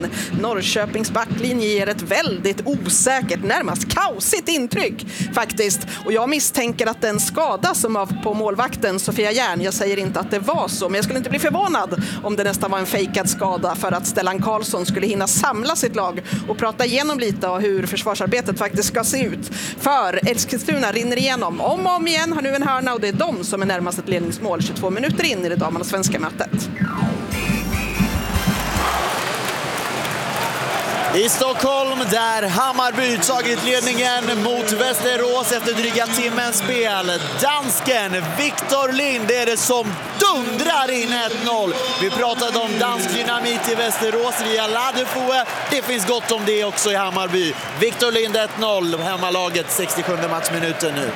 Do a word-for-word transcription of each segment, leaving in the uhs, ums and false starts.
Norrköpings backlinje ger ett väldigt osäkert, närmast kaosigt intryck faktiskt. Och jag misstänker att den skada som var på målvakten Sofia Järn, jag säger inte att det var så, men jag skulle inte bli förvånad om det nästan var en fejkad skada för att Stellan Karlsson skulle hinna samla sitt lag och prata igenom lite av hur försvarsarbetet faktiskt ska se ut. För Eskilstuna rinner igenom om och om igen, har nu en hörna och det är de som är närmast ett ledningsmål tjugotvå minuter in i det damernas svenska mötet. I Stockholm där Hammarby tagit ledningen mot Västerås efter dryga timmens spel. Dansken Victor Lind är det som dundrar in ett noll. Vi pratade om dansk dynamit i Västerås via Ladefue. Det finns gott om det också i Hammarby. Victor Lind ett noll, hemmalaget sextiosjunde matchminuten nu.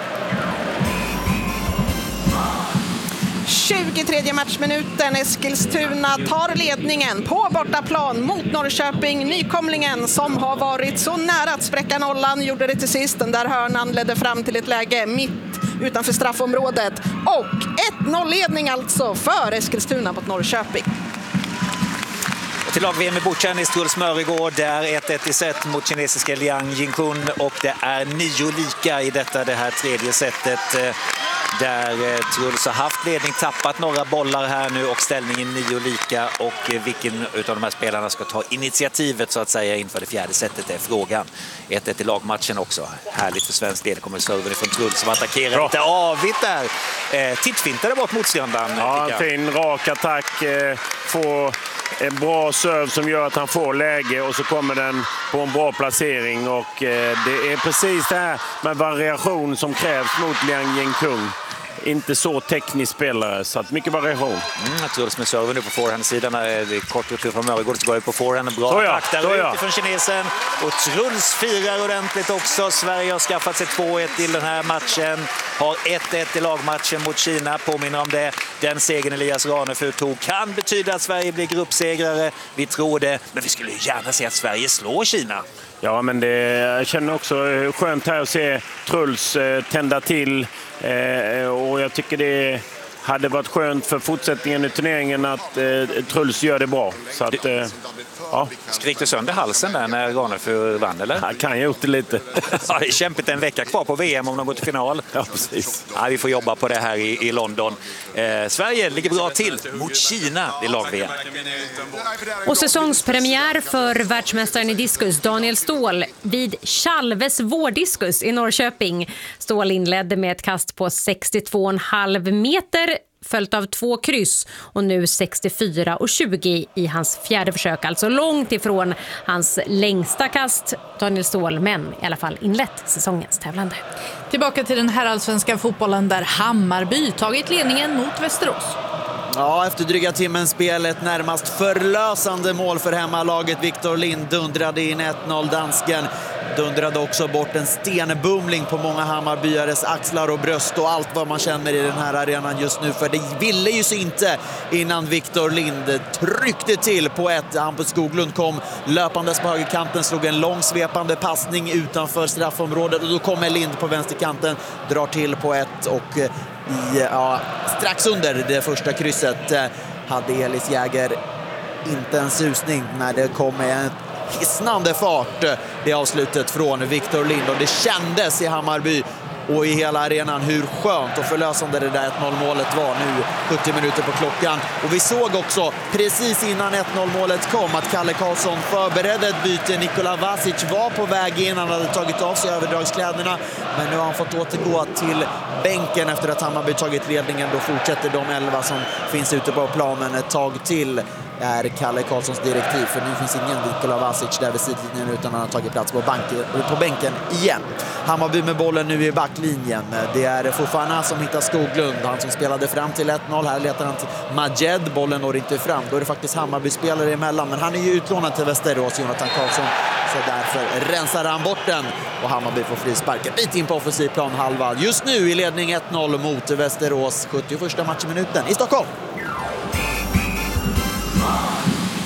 tjugotredje matchminuten, Eskilstuna tar ledningen på bortaplan mot Norrköping. Nykomlingen som har varit så nära att spräcka nollan gjorde det till sist. Den där hörnan ledde fram till ett läge mitt utanför straffområdet. Och ett noll-ledning alltså för Eskilstuna mot Norrköping. Till lag-V M i bordtennis, Truls Mörgård, där ett ett i set mot kinesiska Liang Jinkun, och det är nio lika i detta det här tredje setet där Truls har haft ledning, tappat några bollar här nu och ställningen nio lika, och vilken utav de här spelarna ska ta initiativet så att säga inför det fjärde setet är frågan. ett ett i lagmatchen också. Härligt för svensk del, kommer serven från Truls som attackerar lite avigt där. Eh, tittfintade bort motståndaren. Ja, en fin rak attack, eh, få en bra serv som gör att han får läge och så kommer den på en bra placering, och eh, det är precis det här med variation som krävs mot Liang Jinkun. Inte så teknisk spelare, så att mycket variation. Mm, Truls med serven nu på forehandsidan. Det är kort retur från Mörgård, så går det på forehand. Bra så ja, attack där så ja. utifrån kinesen. Och Truls firar ordentligt också. Sverige har skaffat sig två ett i den här matchen. Har ett ett i lagmatchen mot Kina. Påminner om det. Den segern Elias Ranefur tog kan betyda att Sverige blir gruppsegrare. Vi tror det, men vi skulle gärna se att Sverige slår Kina. Ja, men det, jag känner också skönt här att se Truls eh, tända till. Eh, och jag tycker det hade varit skönt för fortsättningen i turneringen att eh, Truls gör det bra. Så att, eh, ja. Skrik du sönder halsen där när Ranefur vann, eller? Han kan ju gjort det lite. Ja, det är kämpigt en vecka kvar på V M om de går till final. Ja, precis. Ja, vi får jobba på det här i, i London. Eh, Sverige ligger bra till mot Kina i lag-V M. Och säsongspremiär för världsmästaren i diskus Daniel Ståhl vid Chalves vårdiskus i Norrköping. Ståhl inledde med ett kast på sextiotvå komma fem meter följt av två kryss, och nu sextiofyra och tjugo i hans fjärde försök, alltså långt ifrån hans längsta kast, Daniel Ståhl, men i alla fall inlett säsongens tävlande. Tillbaka till den här allsvenska fotbollen där Hammarby tagit ledningen mot Västerås. Ja, efter dryga timmens spel ett närmast förlösande mål för hemmalaget. Victor Lind dundrade in ett noll. Dansken dundrade också bort en stenbumling på många Hammarbyares axlar och bröst och allt vad man känner i den här arenan just nu. För det ville ju sig inte innan Victor Lind tryckte till på ett. Hampus Skoglund kom löpandes på högerkanten, slog en lång svepande passning utanför straffområdet, och då kommer Lind på vänsterkanten, drar till på ett, och i, ja, strax under det första krysset hade Elis Jäger inte en susning när det kom en hisnande fart, det avslutet från Victor Lind, och det kändes i Hammarby och i hela arenan hur skönt och förlösande det där ett noll-målet var nu sjuttio minuter på klockan. Och vi såg också precis innan ett noll-målet kom att Kalle Karlsson förberedde ett byte. Nikola Vasic var på väg in, han hade tagit av sig överdragskläderna, men nu har han fått återgå till bänken efter att Hammarby tagit ledningen. Då fortsätter de elva som finns ute på planen ett tag till, är Kalle Karlssons direktiv, för nu finns ingen Nikola Vasic där vid sidlinjen, utan han har tagit plats på, banken, på bänken igen. Hammarby med bollen nu i backlinjen. Det är Fofana som hittar Skoglund, han som spelade fram till ett noll. Här letar han till Majed, bollen når inte fram. Då är det faktiskt Hammarby-spelare emellan, men han är ju utlånad till Västerås, Jonathan Karlsson, så därför rensar han bort den och Hammarby får frisparken bit in på offensiv plan halva. Just nu i ledning ett noll mot Västerås, sjuttioförsta matchminuten i Stockholm.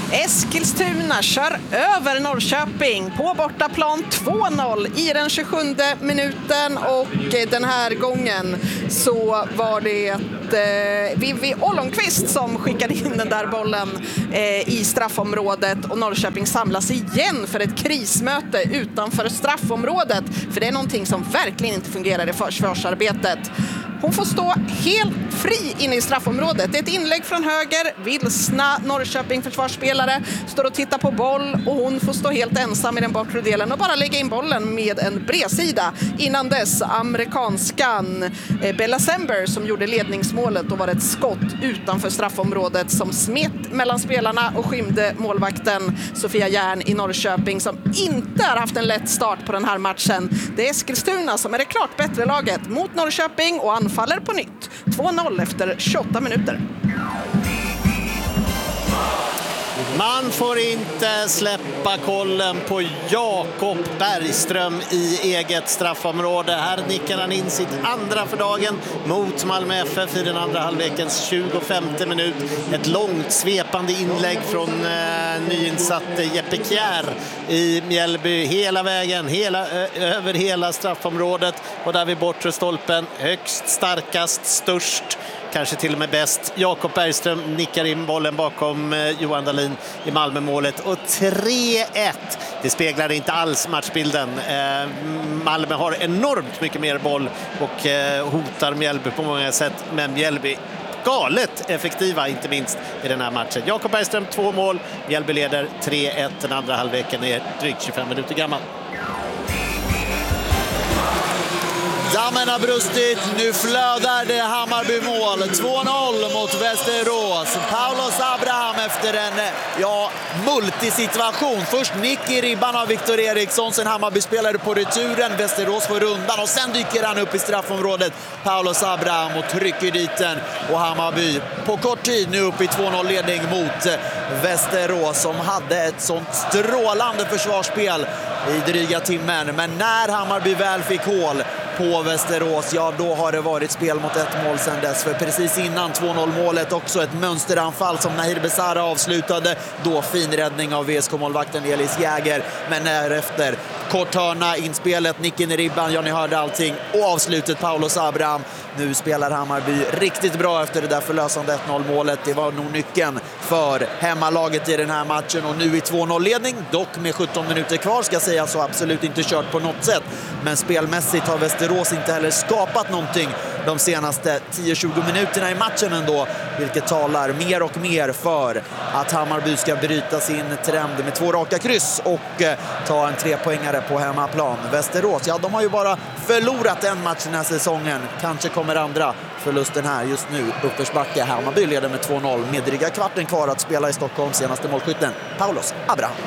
Eskilstuna kör över Norrköping på bortaplan två noll i den tjugosjunde minuten, och den här gången så var det eh, Vivi Ollonqvist som skickade in den där bollen eh, i straffområdet, och Norrköping samlas igen för ett krismöte utanför straffområdet, för det är någonting som verkligen inte fungerar i försvarsarbetet. Hon får stå helt fri inne i straffområdet. Det är ett inlägg från höger. Vilsna Norrköping försvarsspelare står och tittar på boll, och hon får stå helt ensam i den bakre delen och bara lägga in bollen med en bredsida. Innan dess amerikanskan Bella Sember som gjorde ledningsmålet, och var ett skott utanför straffområdet som smet mellan spelarna och skymde målvakten Sofia Järn i Norrköping, som inte har haft en lätt start på den här matchen. Det är Eskilstuna som är det klart bättre laget mot Norrköping och anfaller på nytt. två noll efter tjugoåtta minuter. Man får inte släppa kollen på Jakob Bergström i eget straffområde. Här nickar han in sitt andra för dagen mot Malmö F F i den andra halvlekens tjugofemte minut. Ett långt svepande inlägg från eh, nyinsatte Jeppe Kjär i Mjällby. Hela vägen, hela, ö, över hela straffområdet, och där vid bortre stolpen högst, starkast, störst, kanske till och med bäst. Jakob Bergström nickar in bollen bakom eh, Johan Dahlin i Malmö-målet, och tre ett. Det speglar inte alls matchbilden. Eh, Malmö har enormt mycket mer boll och eh, hotar Mjällby på många sätt, men Mjällby galet effektiva, inte minst i den här matchen. Jakob Bergström, två mål. Mjällby leder tre ett. Den andra halvleken är drygt tjugofem minuter gammal. Dammen har brustit, nu flödar det Hammarby-mål. två noll mot Västerås. Paulos Abraham efter en ja, multisituation. Först nick i ribban av Viktor Eriksson, sen Hammarby-spelare på returen. Västerås får rundan och sen dyker han upp i straffområdet. Paulos Abraham och trycker dit den. Och Hammarby på kort tid nu upp i två noll-ledning mot Västerås, som hade ett sånt strålande försvarsspel i dryga timmen. Men när Hammarby väl fick hål på Västerås, ja då har det varit spel mot ett mål sedan dess. För precis innan två noll-målet också ett mönsteranfall som Nahir Besara avslutade. Då fin räddning av V S K-målvakten Elis Jäger. Men därefter kort hörna, inspelet, nicken i ribban, ja ni hörde allting. Och avslutet Paulos Abraham. Nu spelar Hammarby riktigt bra efter det där förlösande ett noll-målet. Det var nog nyckeln för hemmalaget i den här matchen. Och nu i två noll-ledning, dock med sjutton minuter kvar ska säga, så absolut inte kört på något sätt. Men spelmässigt har Västerås inte heller skapat någonting de senaste tio tjugo minuterna i matchen ändå. Vilket talar mer och mer för att Hammarby ska bryta sin trend med två raka kryss och eh, ta en trepoängare på hemmaplan. Västerås, ja de har ju bara förlorat en match den här säsongen. Kanske kommer andra förlusten här just nu. Uppförsbacke, Hammarby leder med två noll med dryga kvarten kvar att spela i Stockholm. Senaste målskytten Paulos Abraham.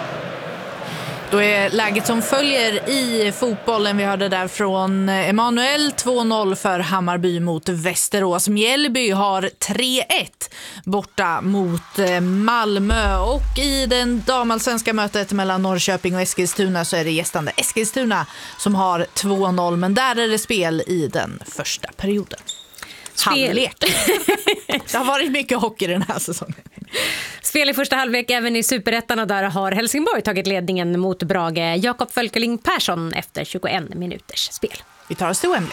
Då är läget som följer i fotbollen. Vi hörde där från Emanuel, två noll för Hammarby mot Västerås. Mjällby har tre ett borta mot Malmö. Och i den damallsvenska mötet mellan Norrköping och Eskilstuna så är det gästande Eskilstuna som har två noll. Men där är det spel i den första perioden. Halvlek. Det har varit mycket hockey den här säsongen. Spel i första halvlek även i Superettan, och där har Helsingborg tagit ledningen mot Brage. Jakob Fölkeling Persson efter tjugoen minuters spel. Vi tar oss till Wembley.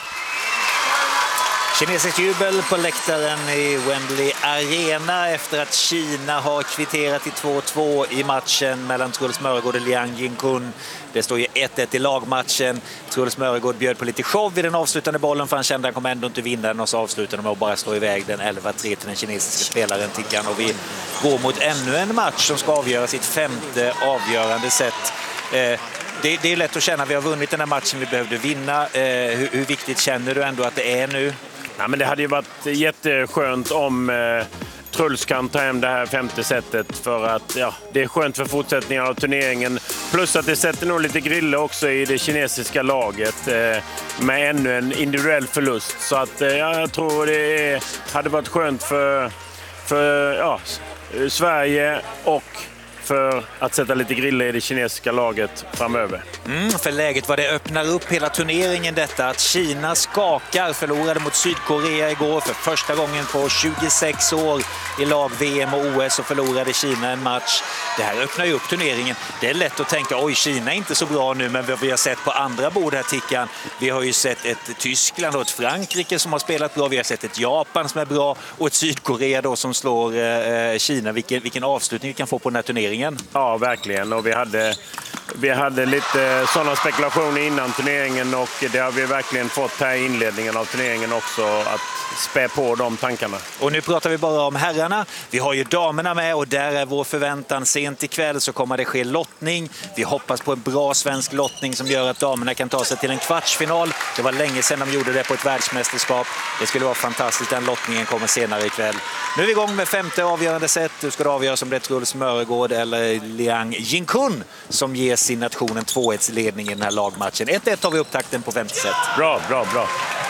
Kinesisk jubel på läktaren i Wembley Arena efter att Kina har kvitterat till två två i matchen mellan Truls Mörgård och Liang Jinkun. Det står ju ett ett i lagmatchen. Truls Mörgård bjöd på lite show i den avslutande bollen, för han kände att han kommer ändå inte vinna den, och så avslutade de med att bara slå iväg den elva tre till den kinesiska spelaren Tickan. Och vi går mot ännu en match som ska avgöra sitt femte avgörande set. Eh, det, det är lätt att känna att vi har vunnit den här matchen vi behövde vinna. Eh, hur, hur viktigt känner du ändå att det är nu? Ja, men det hade ju varit jätteskönt om eh, Truls kan ta hem det här femte setet, för att ja, det är skönt för fortsättningen av turneringen. Plus att det sätter nog lite grille också i det kinesiska laget eh, med ännu en individuell förlust. Så att eh, jag tror det är, hade varit skönt för, för ja, Sverige och för att sätta lite griller i det kinesiska laget framöver. Mm, för läget vad det öppnar upp hela turneringen detta att Kina skakar, förlorade mot Sydkorea igår för första gången på tjugosex år i lag-V M och O S och förlorade Kina en match. Det här öppnar ju upp turneringen. Det är lätt att tänka, oj Kina är inte så bra nu, men vad vi har sett på andra bord här Tickan, vi har ju sett ett Tyskland och ett Frankrike som har spelat bra, vi har sett ett Japan som är bra och ett Sydkorea då som slår eh, Kina. Vilken, vilken avslutning vi kan få på den här turneringen. Ja, verkligen. Och vi hade, vi hade lite sådana spekulationer innan turneringen och det har vi verkligen fått här i inledningen av turneringen också, att spä på de tankarna. Och nu pratar vi bara om herrarna. Vi har ju damerna med och där är vår förväntan sent ikväll så kommer det ske lottning. Vi hoppas på en bra svensk lottning som gör att damerna kan ta sig till en kvartsfinal. Det var länge sedan de gjorde det på ett världsmästerskap. Det skulle vara fantastiskt. Den lottningen kommer senare ikväll. Nu är vi igång med femte avgörande set. Du ska avgöra om det är Truls Mörgård eller Liang Jinkun som ger sin nation en två ett ledning i den här lagmatchen. ett ett har vi upptakten på femte set. Bra, bra, bra.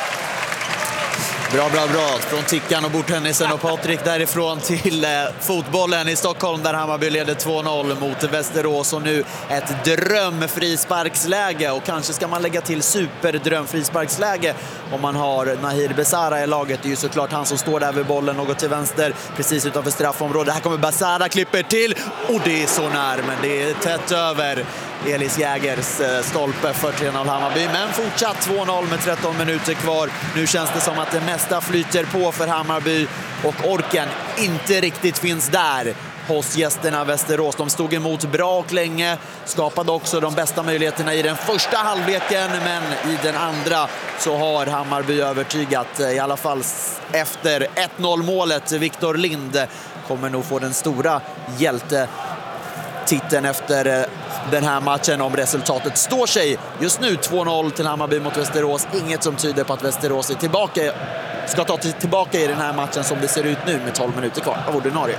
Bra, bra, bra. Från Tickan och bordtennisen och Patrik därifrån till eh, fotbollen i Stockholm där Hammarby leder två noll mot Västerås och nu ett drömfrisparksläge och kanske ska man lägga till superdrömfrisparksläge om man har Nahir Besara i laget. Det är ju såklart han som står där vid bollen något till vänster precis utanför straffområdet. Här kommer Besara, klipper till och det är så när, men det är tätt över Elis Jägers stolpe för tre noll Hammarby, men fortsatt två noll med tretton minuter kvar. Nu känns det som att det mesta flyter på för Hammarby och orken inte riktigt finns där hos gästerna Västerås. De stod emot bra och länge, skapade också de bästa möjligheterna i den första halvleken, men i den andra så har Hammarby övertygat, i alla fall efter ett noll målet. Victor Lind kommer nog få den stora hjälte titeln efter den här matchen om resultatet står sig. Just nu två noll till Hammarby mot Västerås. Inget som tyder på att Västerås är tillbaka, ska ta tillbaka i den här matchen som det ser ut nu med tolv minuter kvar av ordinarie.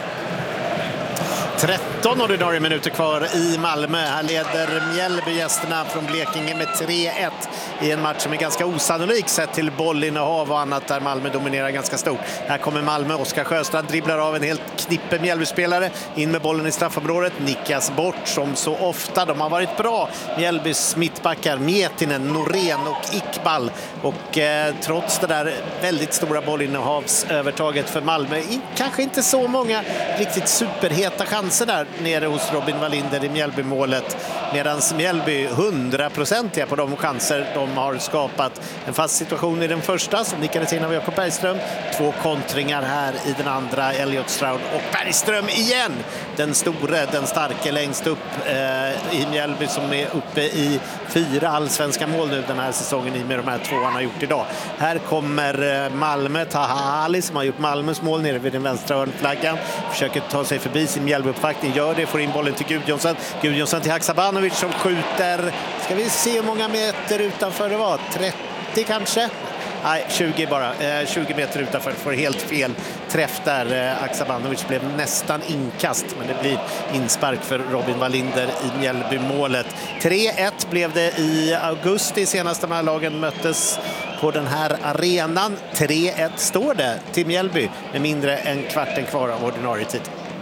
tretton ordinarie minuter kvar i Malmö. Här leder Mjällby gästerna från Blekinge med tre ett i en match som är ganska osannolik sett till bollinnehav och annat där Malmö dominerar ganska stort. Här kommer Malmö, Oskar Sjöstrand dribblar av en helt knippe Mjällby-spelare in med bollen i straffområdet, nickas bort som så ofta. De har varit bra, Mjällbys mittbackar Mietinen, Norén och Iqbal och eh, trots det där väldigt stora bollinnehavsövertaget för Malmö, i, kanske inte så många riktigt superheta chanser där nere hos Robin Wallinder i Mjällby-målet, medan Mjällby hundraprocentiga på de chanser de har skapat. En fast situation i den första som nickades in av Jakob Bergström, två kontringar här i den andra, Elliot Stroud och Bergström igen, den store, den starke längst upp eh, i Mjällby som är uppe i fyra allsvenska mål nu den här säsongen i med de här två han har gjort idag. Här kommer Malmö, Taha Ali som har gjort Malmös mål nere vid den vänstra hörnflaggan, försöker ta sig förbi sin Mjällby-uppfattning, gör det, får in bollen till Gudjonsson, Gudjonsson till Haksabanovic som skjuter, ska vi se hur många meter utanför det var, trettio kanske? Nej, tjugo bara. Eh, tjugo meter utanför, får helt fel träff där. Eh, Haksabanovic blev nästan inkast, men det blir inspark för Robin Wallinder i Mjällby-målet. tre ett blev det i augusti, senast de här lagen möttes på den här arenan. tre ett står det till Mjällby med mindre än kvarten kvar av ordinarie tid.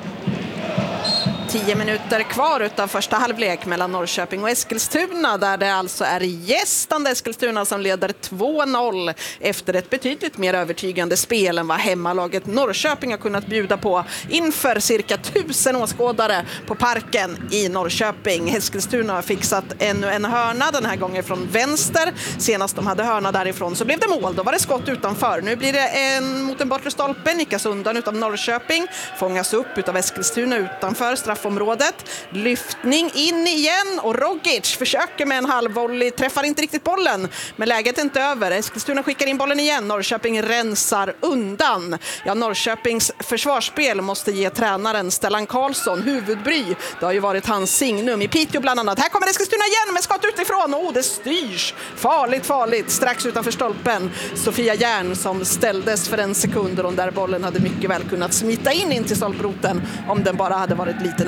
Tio minuter kvar utav första halvlek mellan Norrköping och Eskilstuna, där det alltså är gästande Eskilstuna som leder två noll efter ett betydligt mer övertygande spel än vad hemmalaget Norrköping har kunnat bjuda på inför cirka tusen åskådare på Parken i Norrköping. Eskilstuna har fixat ännu en hörna, den här gången från vänster. Senast de hade hörna därifrån så blev det mål, då var det skott utanför. Nu blir det en mot en bortre stolpe, nickas undan utav Norrköping, fångas upp utav Eskilstuna utanför straff området. Lyftning in igen och Rogic försöker med en halvvolley, träffar inte riktigt bollen, men läget är inte över. Eskilstuna skickar in bollen igen, Norrköping rensar undan. Ja, Norrköpings försvarsspel måste ge tränaren Stellan Karlsson huvudbry. Det har ju varit hans signum i Piteå bland annat. Här kommer Eskilstuna igen med skott utifrån. Åh, oh, det styrs. Farligt, farligt. Strax utanför stolpen. Sofia Järn som ställdes för en sekund och där bollen hade mycket väl kunnat smita in in till stolproten om den bara hade varit lite nära.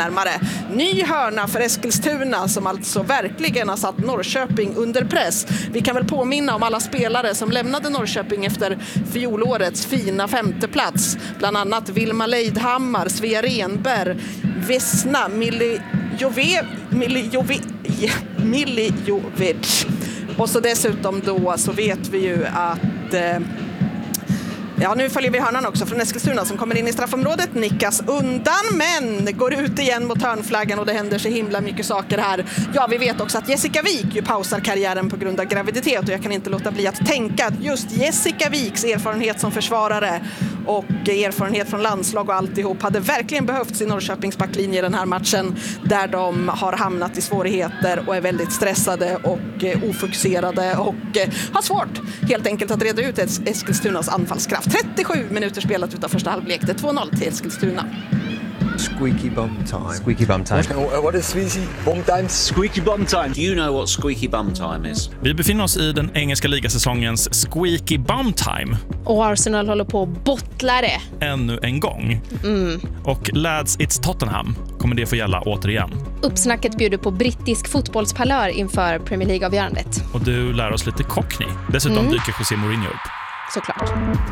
närmare. Ny hörna för Eskilstuna som alltså verkligen har satt Norrköping under press. Vi kan väl påminna om alla spelare som lämnade Norrköping efter fjolårets fina femteplats. Bland annat Vilma Leidhammar, Svea Renberg, Vesna, Miljove, Miljove, Miljovic. Och så dessutom då så vet vi ju att eh, ja, nu följer vi hörnan också från Eskilstuna som kommer in i straffområdet, nickas undan men går ut igen mot hörnflaggan och det händer så himla mycket saker här. Ja, vi vet också att Jessica Wik ju pausar karriären på grund av graviditet och jag kan inte låta bli att tänka att just Jessica Wiks erfarenhet som försvarare och erfarenhet från landslag och alltihop hade verkligen behövts i Norrköpings backlinje i den här matchen där de har hamnat i svårigheter och är väldigt stressade och ofokuserade och har svårt helt enkelt att reda ut Eskilstunas anfallskraft. trettiosju minuter spelat utav första halvlek. Det är två noll till Eskilstuna. Squeaky bum time. Squeaky bum time. What is squeaky bum time? Squeaky bum time. Do you know what squeaky bum time is? Vi befinner oss i den engelska ligasäsongens squeaky bum time. Och Arsenal håller på att bottla det. Ännu en gång. Mm. Och lads, it's Tottenham. Kommer det få gälla återigen? Uppsnacket bjuder på brittisk fotbollspalör inför Premier League-avgörandet. Och du lär oss lite Cockney. Dessutom mm. dyker José Mourinho upp. Såklart.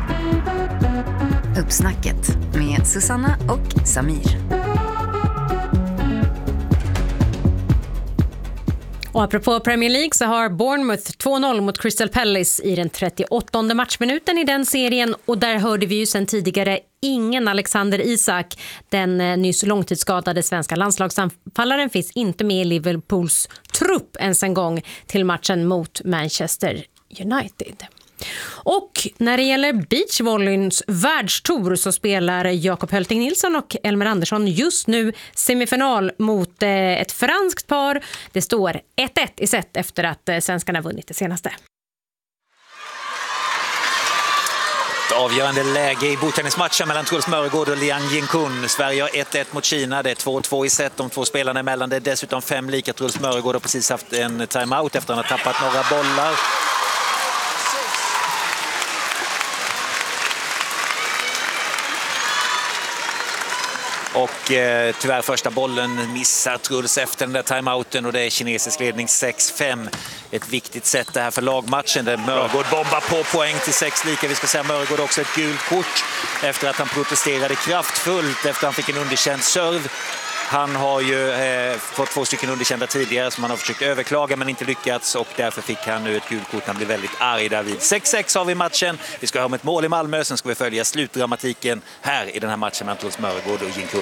Uppsnacket med Susanna och Samir. Och apropå Premier League så har Bournemouth två noll mot Crystal Palace i den trettioåttonde matchminuten i den serien. Och där hörde vi ju sedan tidigare ingen Alexander Isak. Den nyss långtidsskadade svenska landslagsanfallaren finns inte med i Liverpools trupp ens en gång till matchen mot Manchester United. Och när det gäller beachvolleyns världstour så spelar Jakob Hölting Nilsson och Elmer Andersson just nu semifinal mot ett franskt par. Det står ett ett i set efter att svenskarna vunnit det senaste. Ett avgörande läge i bordtennismatchen mellan Truls Mörgård och Liang Jinkun. Sverige har ett ett mot Kina. Det är två två i set. De två spelarna emellan. Det är dessutom fem lika. Truls Mörgård har precis haft en timeout efter att han har tappat några bollar. Och eh, tyvärr första bollen missar Truls efter den där timeouten och det är kinesisk ledning sex fem. Ett viktigt sätt det här för lagmatchen där Mörgård bombar på poäng till sex lika. Vi ska säga Mörgård också ett gult kort efter att han protesterade kraftfullt efter att han fick en underkänd serv. Han har ju eh, fått två stycken underkända tidigare som han har försökt överklaga men inte lyckats och därför fick han nu ett gult kort. Han blir väldigt arg där vid. sex sex har vi matchen. Vi ska ha om ett mål i Malmö, sen ska vi följa slutdramatiken här i den här matchen mellan Truls Mörgård och Jinkun.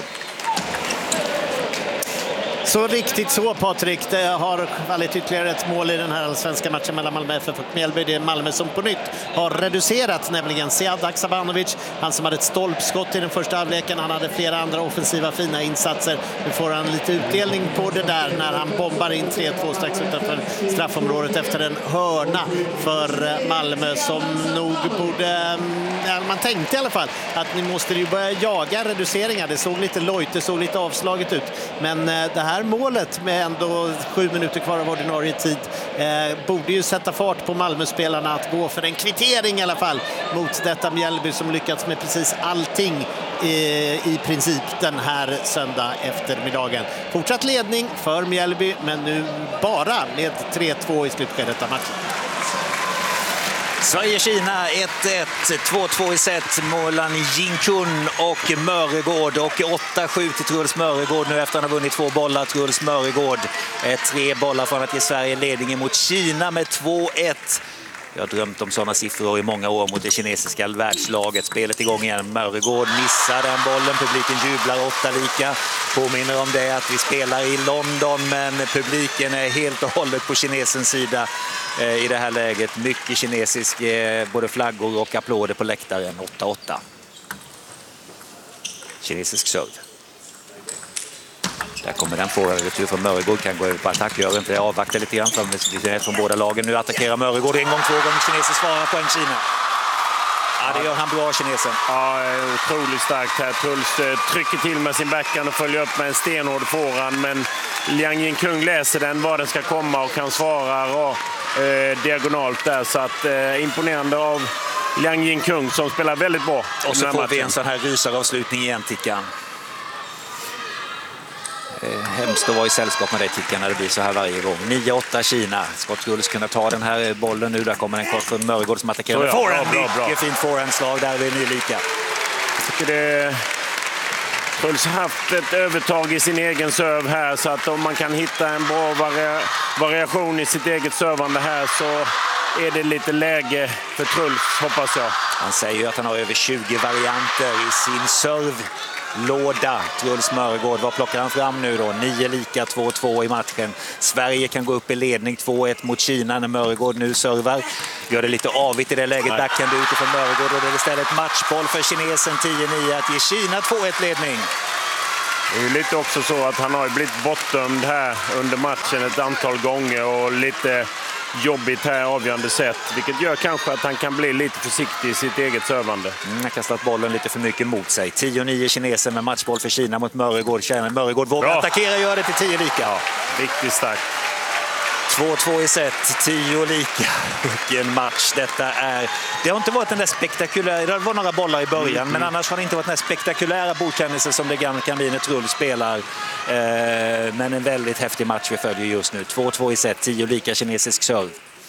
Så riktigt så, Patrik. Det har fallit ytterligare ett mål i den här svenska matchen mellan Malmö F F och Mjällby. Det är Malmö som på nytt har reducerat, nämligen Sead Aksabanovic. Han som hade ett stolpskott i den första halvleken. Han hade flera andra offensiva fina insatser. Nu får han lite utdelning på det där när han bombar in tre två strax utanför straffområdet efter en hörna för Malmö som nog borde... Ja, man tänkte i alla fall att ni måste ju börja jaga reduceringar. Det såg lite lojt, det såg lite avslaget ut. Men det här målet med ändå sju minuter kvar av ordinarie tid eh, borde ju sätta fart på Malmö-spelarna att gå för en kvittering i alla fall mot detta Mjällby som lyckats med precis allting i, i princip den här söndag eftermiddagen. Fortsatt ledning för Mjällby men nu bara med tre två i slutskedet av matchen. Sverige-Kina ett ett, två två i set mellan Jinkun och Mörgård och åtta sju till Truls Mörgård nu efter att han har vunnit två bollar. Truls Mörgård tre bollar från att ge Sverige ledningen mot Kina med två ett. Jag har drömt om sådana siffror i många år mot det kinesiska världslaget. Spelet igång igen. Mörgård missar den bollen. Publiken jublar åtta lika. Påminner om det att vi spelar i London men publiken är helt och hållet på kinesens sida eh, i det här läget. Mycket kinesisk, eh, både flaggor och applåder på läktaren. åtta åtta. Kinesisk serve. Där kommer den på retur från Mörgård, kan gå över på attack, gör inte det, avvaktar lite grann från båda lagen. Nu attackerar Mörgård en gång, två gånger, kinesisk svarar poäng Kina. Ja, det gör han bra, kinesen. Ja, otroligt starkt här. Truls trycker till med sin backhand och följer upp med en stenhård forehand. Men Liang Jinkun läser den, var den ska komma och kan svara och, eh, diagonalt där. Så att eh, imponerande av Liang Jinkun som spelar väldigt bra. Och så får vi en sån här rysaravslutning igen, Tickan. Eh, hemskt att vara i sällskap med dig, Tickan, när det blir så här varje gång. nio åtta Kina. Scott skulle kunna ta den här bollen nu. Där kommer en kort från Mörgård som attackerar. Så ja, forehand, bra, bra, bra. mycket fint forehandslag. Där är det nylika. Jag tycker det... Truls har haft ett övertag i sin egen serv här, så att om man kan hitta en bra vari- variation i sitt eget servande här så är det lite läge för Truls, hoppas jag. Han säger ju att han har över tjugo varianter i sin servlåda. Truls Mörgård, vad plockar han fram nu då? nio lika, två två i matchen. Sverige kan gå upp i ledning två ett mot Kina när Mörgård nu servar. Gör det lite avigt i det läget, backhand utifrån Mörgård, och det är istället matchboll för kinesen tio nio att ge Kina två ett ledning. Det är ju lite också så att han har blivit bortdömd här under matchen ett antal gånger och lite jobbigt här avgörande sätt, vilket gör kanske att han kan bli lite försiktig i sitt eget servande. Mm, han har kastat bollen lite för mycket mot sig. tio nio kinesen med matchboll för Kina mot Mörgård. Mörgård vågar Bra. attackera, gör det till tio lika. Ja, riktigt starkt. två två i set, tio lika och en match. Detta är, det har inte varit den där spektakulära, det var några bollar i början, mm. men annars har det inte varit den där spektakulära bordkännelse som det gamla kan bli när Trull spelar. Eh, men en väldigt häftig match vi följer just nu. två två i set, tio lika kinesisk serve.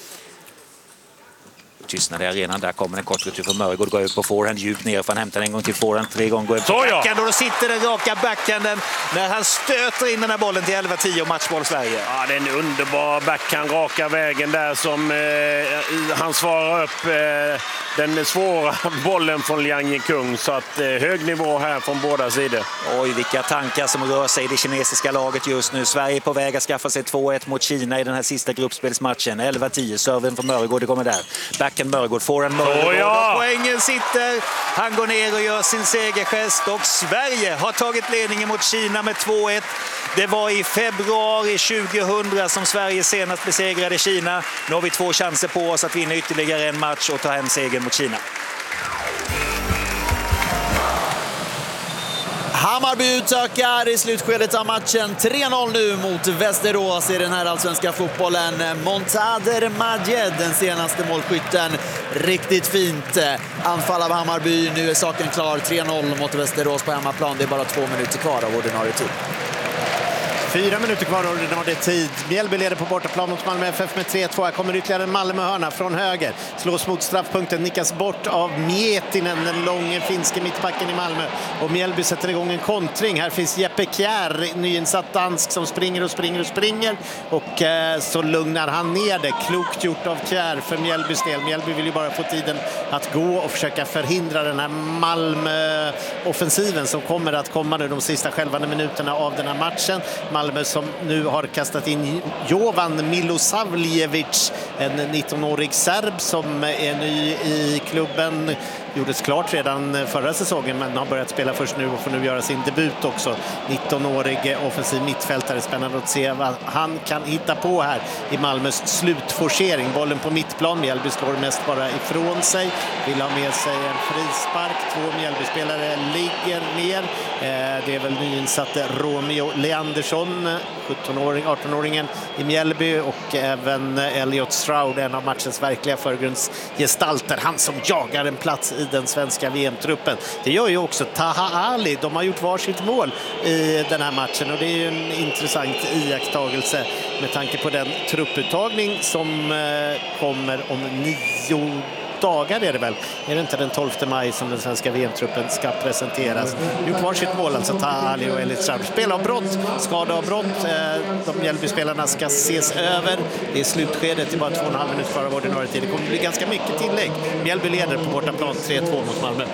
Tystnad i arenan, där kommer en kort retur för Mörgård, går ut på forehand djupt ner för han hämtar en gång till forehand, tre gånger går ut på backhand, och då sitter den raka backhanden när han stöter in den här bollen till elva tio och matchboll Sverige. Ja, det är en underbar backhand raka vägen där som eh, han svarar upp eh, den svåra bollen från Liang Yikung, så att eh, hög nivå här från båda sidor. Oj, vilka tankar som rör sig i det kinesiska laget just nu. Sverige är på väg att skaffa sig två ett mot Kina i den här sista gruppspelsmatchen. elva tio, serven från Mörgård, det kommer där. Backhand Mörgård, får en Mörgård, oh, ja. Poängen sitter. Han går ner och gör sin segergest och Sverige har tagit ledningen mot Kina med två ett. Det var i februari tjugohundra som Sverige senast besegrade Kina. Nu har vi två chanser på oss att vinna ytterligare en match och ta hem segern mot Kina. Hammarby utökar i slutskedet av matchen. tre noll nu mot Västerås i den här allsvenska fotbollen. Montader Majed, den senaste målskytten. Riktigt fint anfall av Hammarby. Nu är saken klar. tre noll mot Västerås på hemmaplan. Det är bara två minuter kvar av ordinarie tid. Fyra minuter kvar av ordinarie tid. Mjällby leder på bortaplan mot Malmö F F med tre två. Här kommer ytterligare en Malmö-hörna från höger. Slås mot straffpunkten, nickas bort av Mietinen, den långa finske mittbacken i Malmö. Och Mjällby sätter igång en kontring. Här finns Jeppe Kjær, nyinsatt dansk, som springer och springer och springer. Och eh, så lugnar han ner det. Klokt gjort av Kjær för Mjällbys del. Mjällby vill ju bara få tiden att gå och försöka förhindra den här Malmö-offensiven som kommer att komma nu de sista skälvande minuterna av den här matchen. Malmö som nu har kastat in Jovan Milosavljevic, en nittonårig serb som är ny i klubben. Gjordes klart redan förra säsongen men har börjat spela först nu och får nu göra sin debut också. nittonårig offensiv mittfältare. Spännande att se vad han kan hitta på här i Malmös slutforcering. Bollen på mittplan. Mjällby slår mest bara ifrån sig. Vill ha med sig en frispark. Två Mjällby-spelare ligger ner. Det är väl nyinsatte Romeo Leandersson, sjuttonåring, artonåringen i Mjällby, och även Elliot Stroud, en av matchens verkliga förgrundsgestalter. Han som jagar en plats i den svenska V M-truppen. Det gör ju också Taha Ali. De har gjort varsitt mål i den här matchen och det är ju en intressant iakttagelse med tanke på den trupputtagning som kommer om nio dagar är det väl. Är det inte den tolfte maj som den svenska V M-truppen ska presenteras? Gjort varsitt mål, alltså Taha Ali och Elliot Stroud. Spelavbrott, skadeavbrott. De Mjällby-spelarna ska ses över. Det är slutskedet, det är bara två och en halv minut kvar av ordinarie tid. Det kommer bli ganska mycket tillägg. Mjällby leder på bortaplan tre två mot Malmö.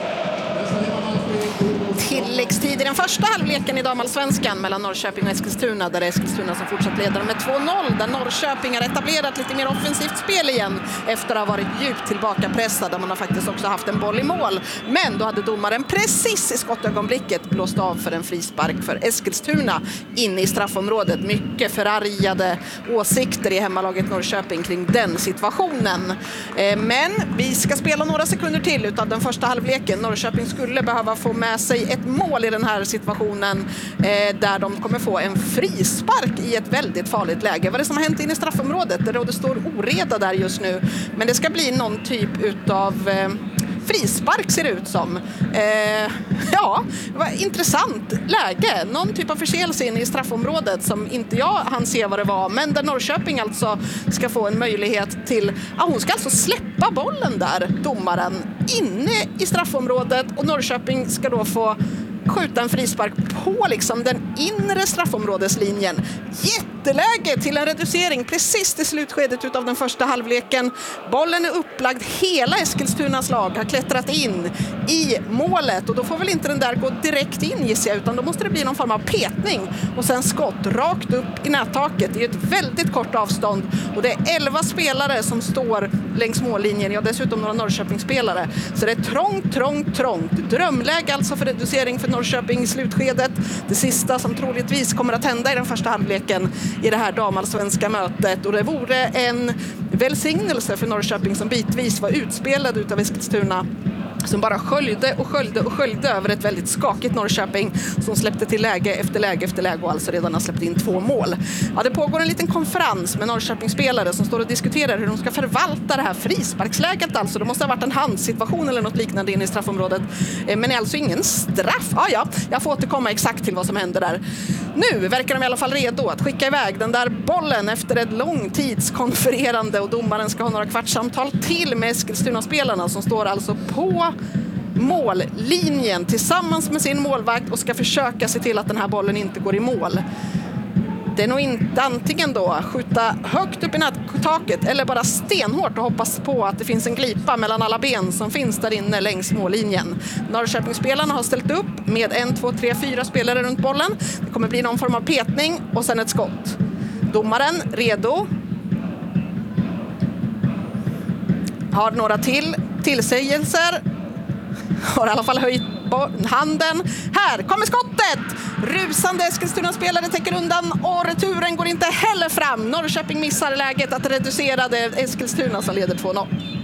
Tilläggstid i den första halvleken i damallsvenskan mellan Norrköping och Eskilstuna, där Eskilstuna som fortsatt ledare med två noll, där Norrköping har etablerat lite mer offensivt spel igen efter att ha varit djupt tillbakapressad, där man har faktiskt också haft en boll i mål. Men då hade domaren precis i skottögonblicket blåst av för en frispark för Eskilstuna inne i straffområdet. Mycket förargade åsikter i hemmalaget Norrköping kring den situationen. Men vi ska spela några sekunder till utav den första halvleken. Norrköping skulle behöva få med sig ett mål i den här situationen eh, där de kommer få en frispark i ett väldigt farligt läge. Vad är det som har hänt inne i straffområdet? Det råder stor oreda där just nu. Men det ska bli någon typ utav eh, frispark ser det ut som. Eh, ja, det var intressant läge. Någon typ av förseelse in i straffområdet som inte jag hann se vad det var. Men där Norrköping alltså ska få en möjlighet till... Ja, hon ska alltså släppa bollen där, domaren, inne i straffområdet. Och Norrköping ska då få skjuta en frispark på liksom den inre straffområdeslinjen. Jätteläge till en reducering precis i slutskedet utav den första halvleken. Bollen är upplagd, hela Eskilstunas lag har klättrat in i målet och då får väl inte den där gå direkt in, gissar jag, utan då måste det bli någon form av petning och sen skott rakt upp i nättaket. Det är ett väldigt kort avstånd och det är elva spelare som står längs mållinjen, ja dessutom några Norrköpingsspelare. Så det är trångt, trångt, trångt. Drömläge alltså för reducering för Norrköping i slutskedet. Det sista som troligtvis kommer att hända i den första halvleken i det här damallsvenska mötet, och det vore en välsignelse för Norrköping som bitvis var utspelad utav Eskilstuna, som bara sköljde och sköljde och sköljde över ett väldigt skakigt Norrköping som släppte till läge efter läge efter läge och alltså redan har släppt in två mål. Ja, det pågår en liten konferens med Norrköpingsspelare som står och diskuterar hur de ska förvalta det här frisparksläget. Alltså, det måste ha varit en handsituation eller något liknande in i straffområdet. Men det är alltså ingen straff. Ja, ja, jag får återkomma exakt till vad som händer där. Nu verkar de i alla fall redo att skicka iväg den där bollen efter ett långtidskonfererande, och domaren ska ha några kvartssamtal till med Eskilstuna-spelarna som står alltså på mållinjen tillsammans med sin målvakt och ska försöka se till att den här bollen inte går i mål. Det är nog inte antingen då skjuta högt upp i nättaket eller bara stenhårt och hoppas på att det finns en glipa mellan alla ben som finns där inne längs mållinjen. Norrköpingsspelarna har ställt upp med en, två, tre, fyra spelare runt bollen. Det kommer bli någon form av petning och sen ett skott. Domaren redo. Har några till tillsägelser. Har i alla fall höjt handen. Här kommer skottet! Rusande Eskilstuna-spelare täcker undan och returen går inte heller fram. Norrköping missar läget att reducera det. Eskilstuna som leder två noll.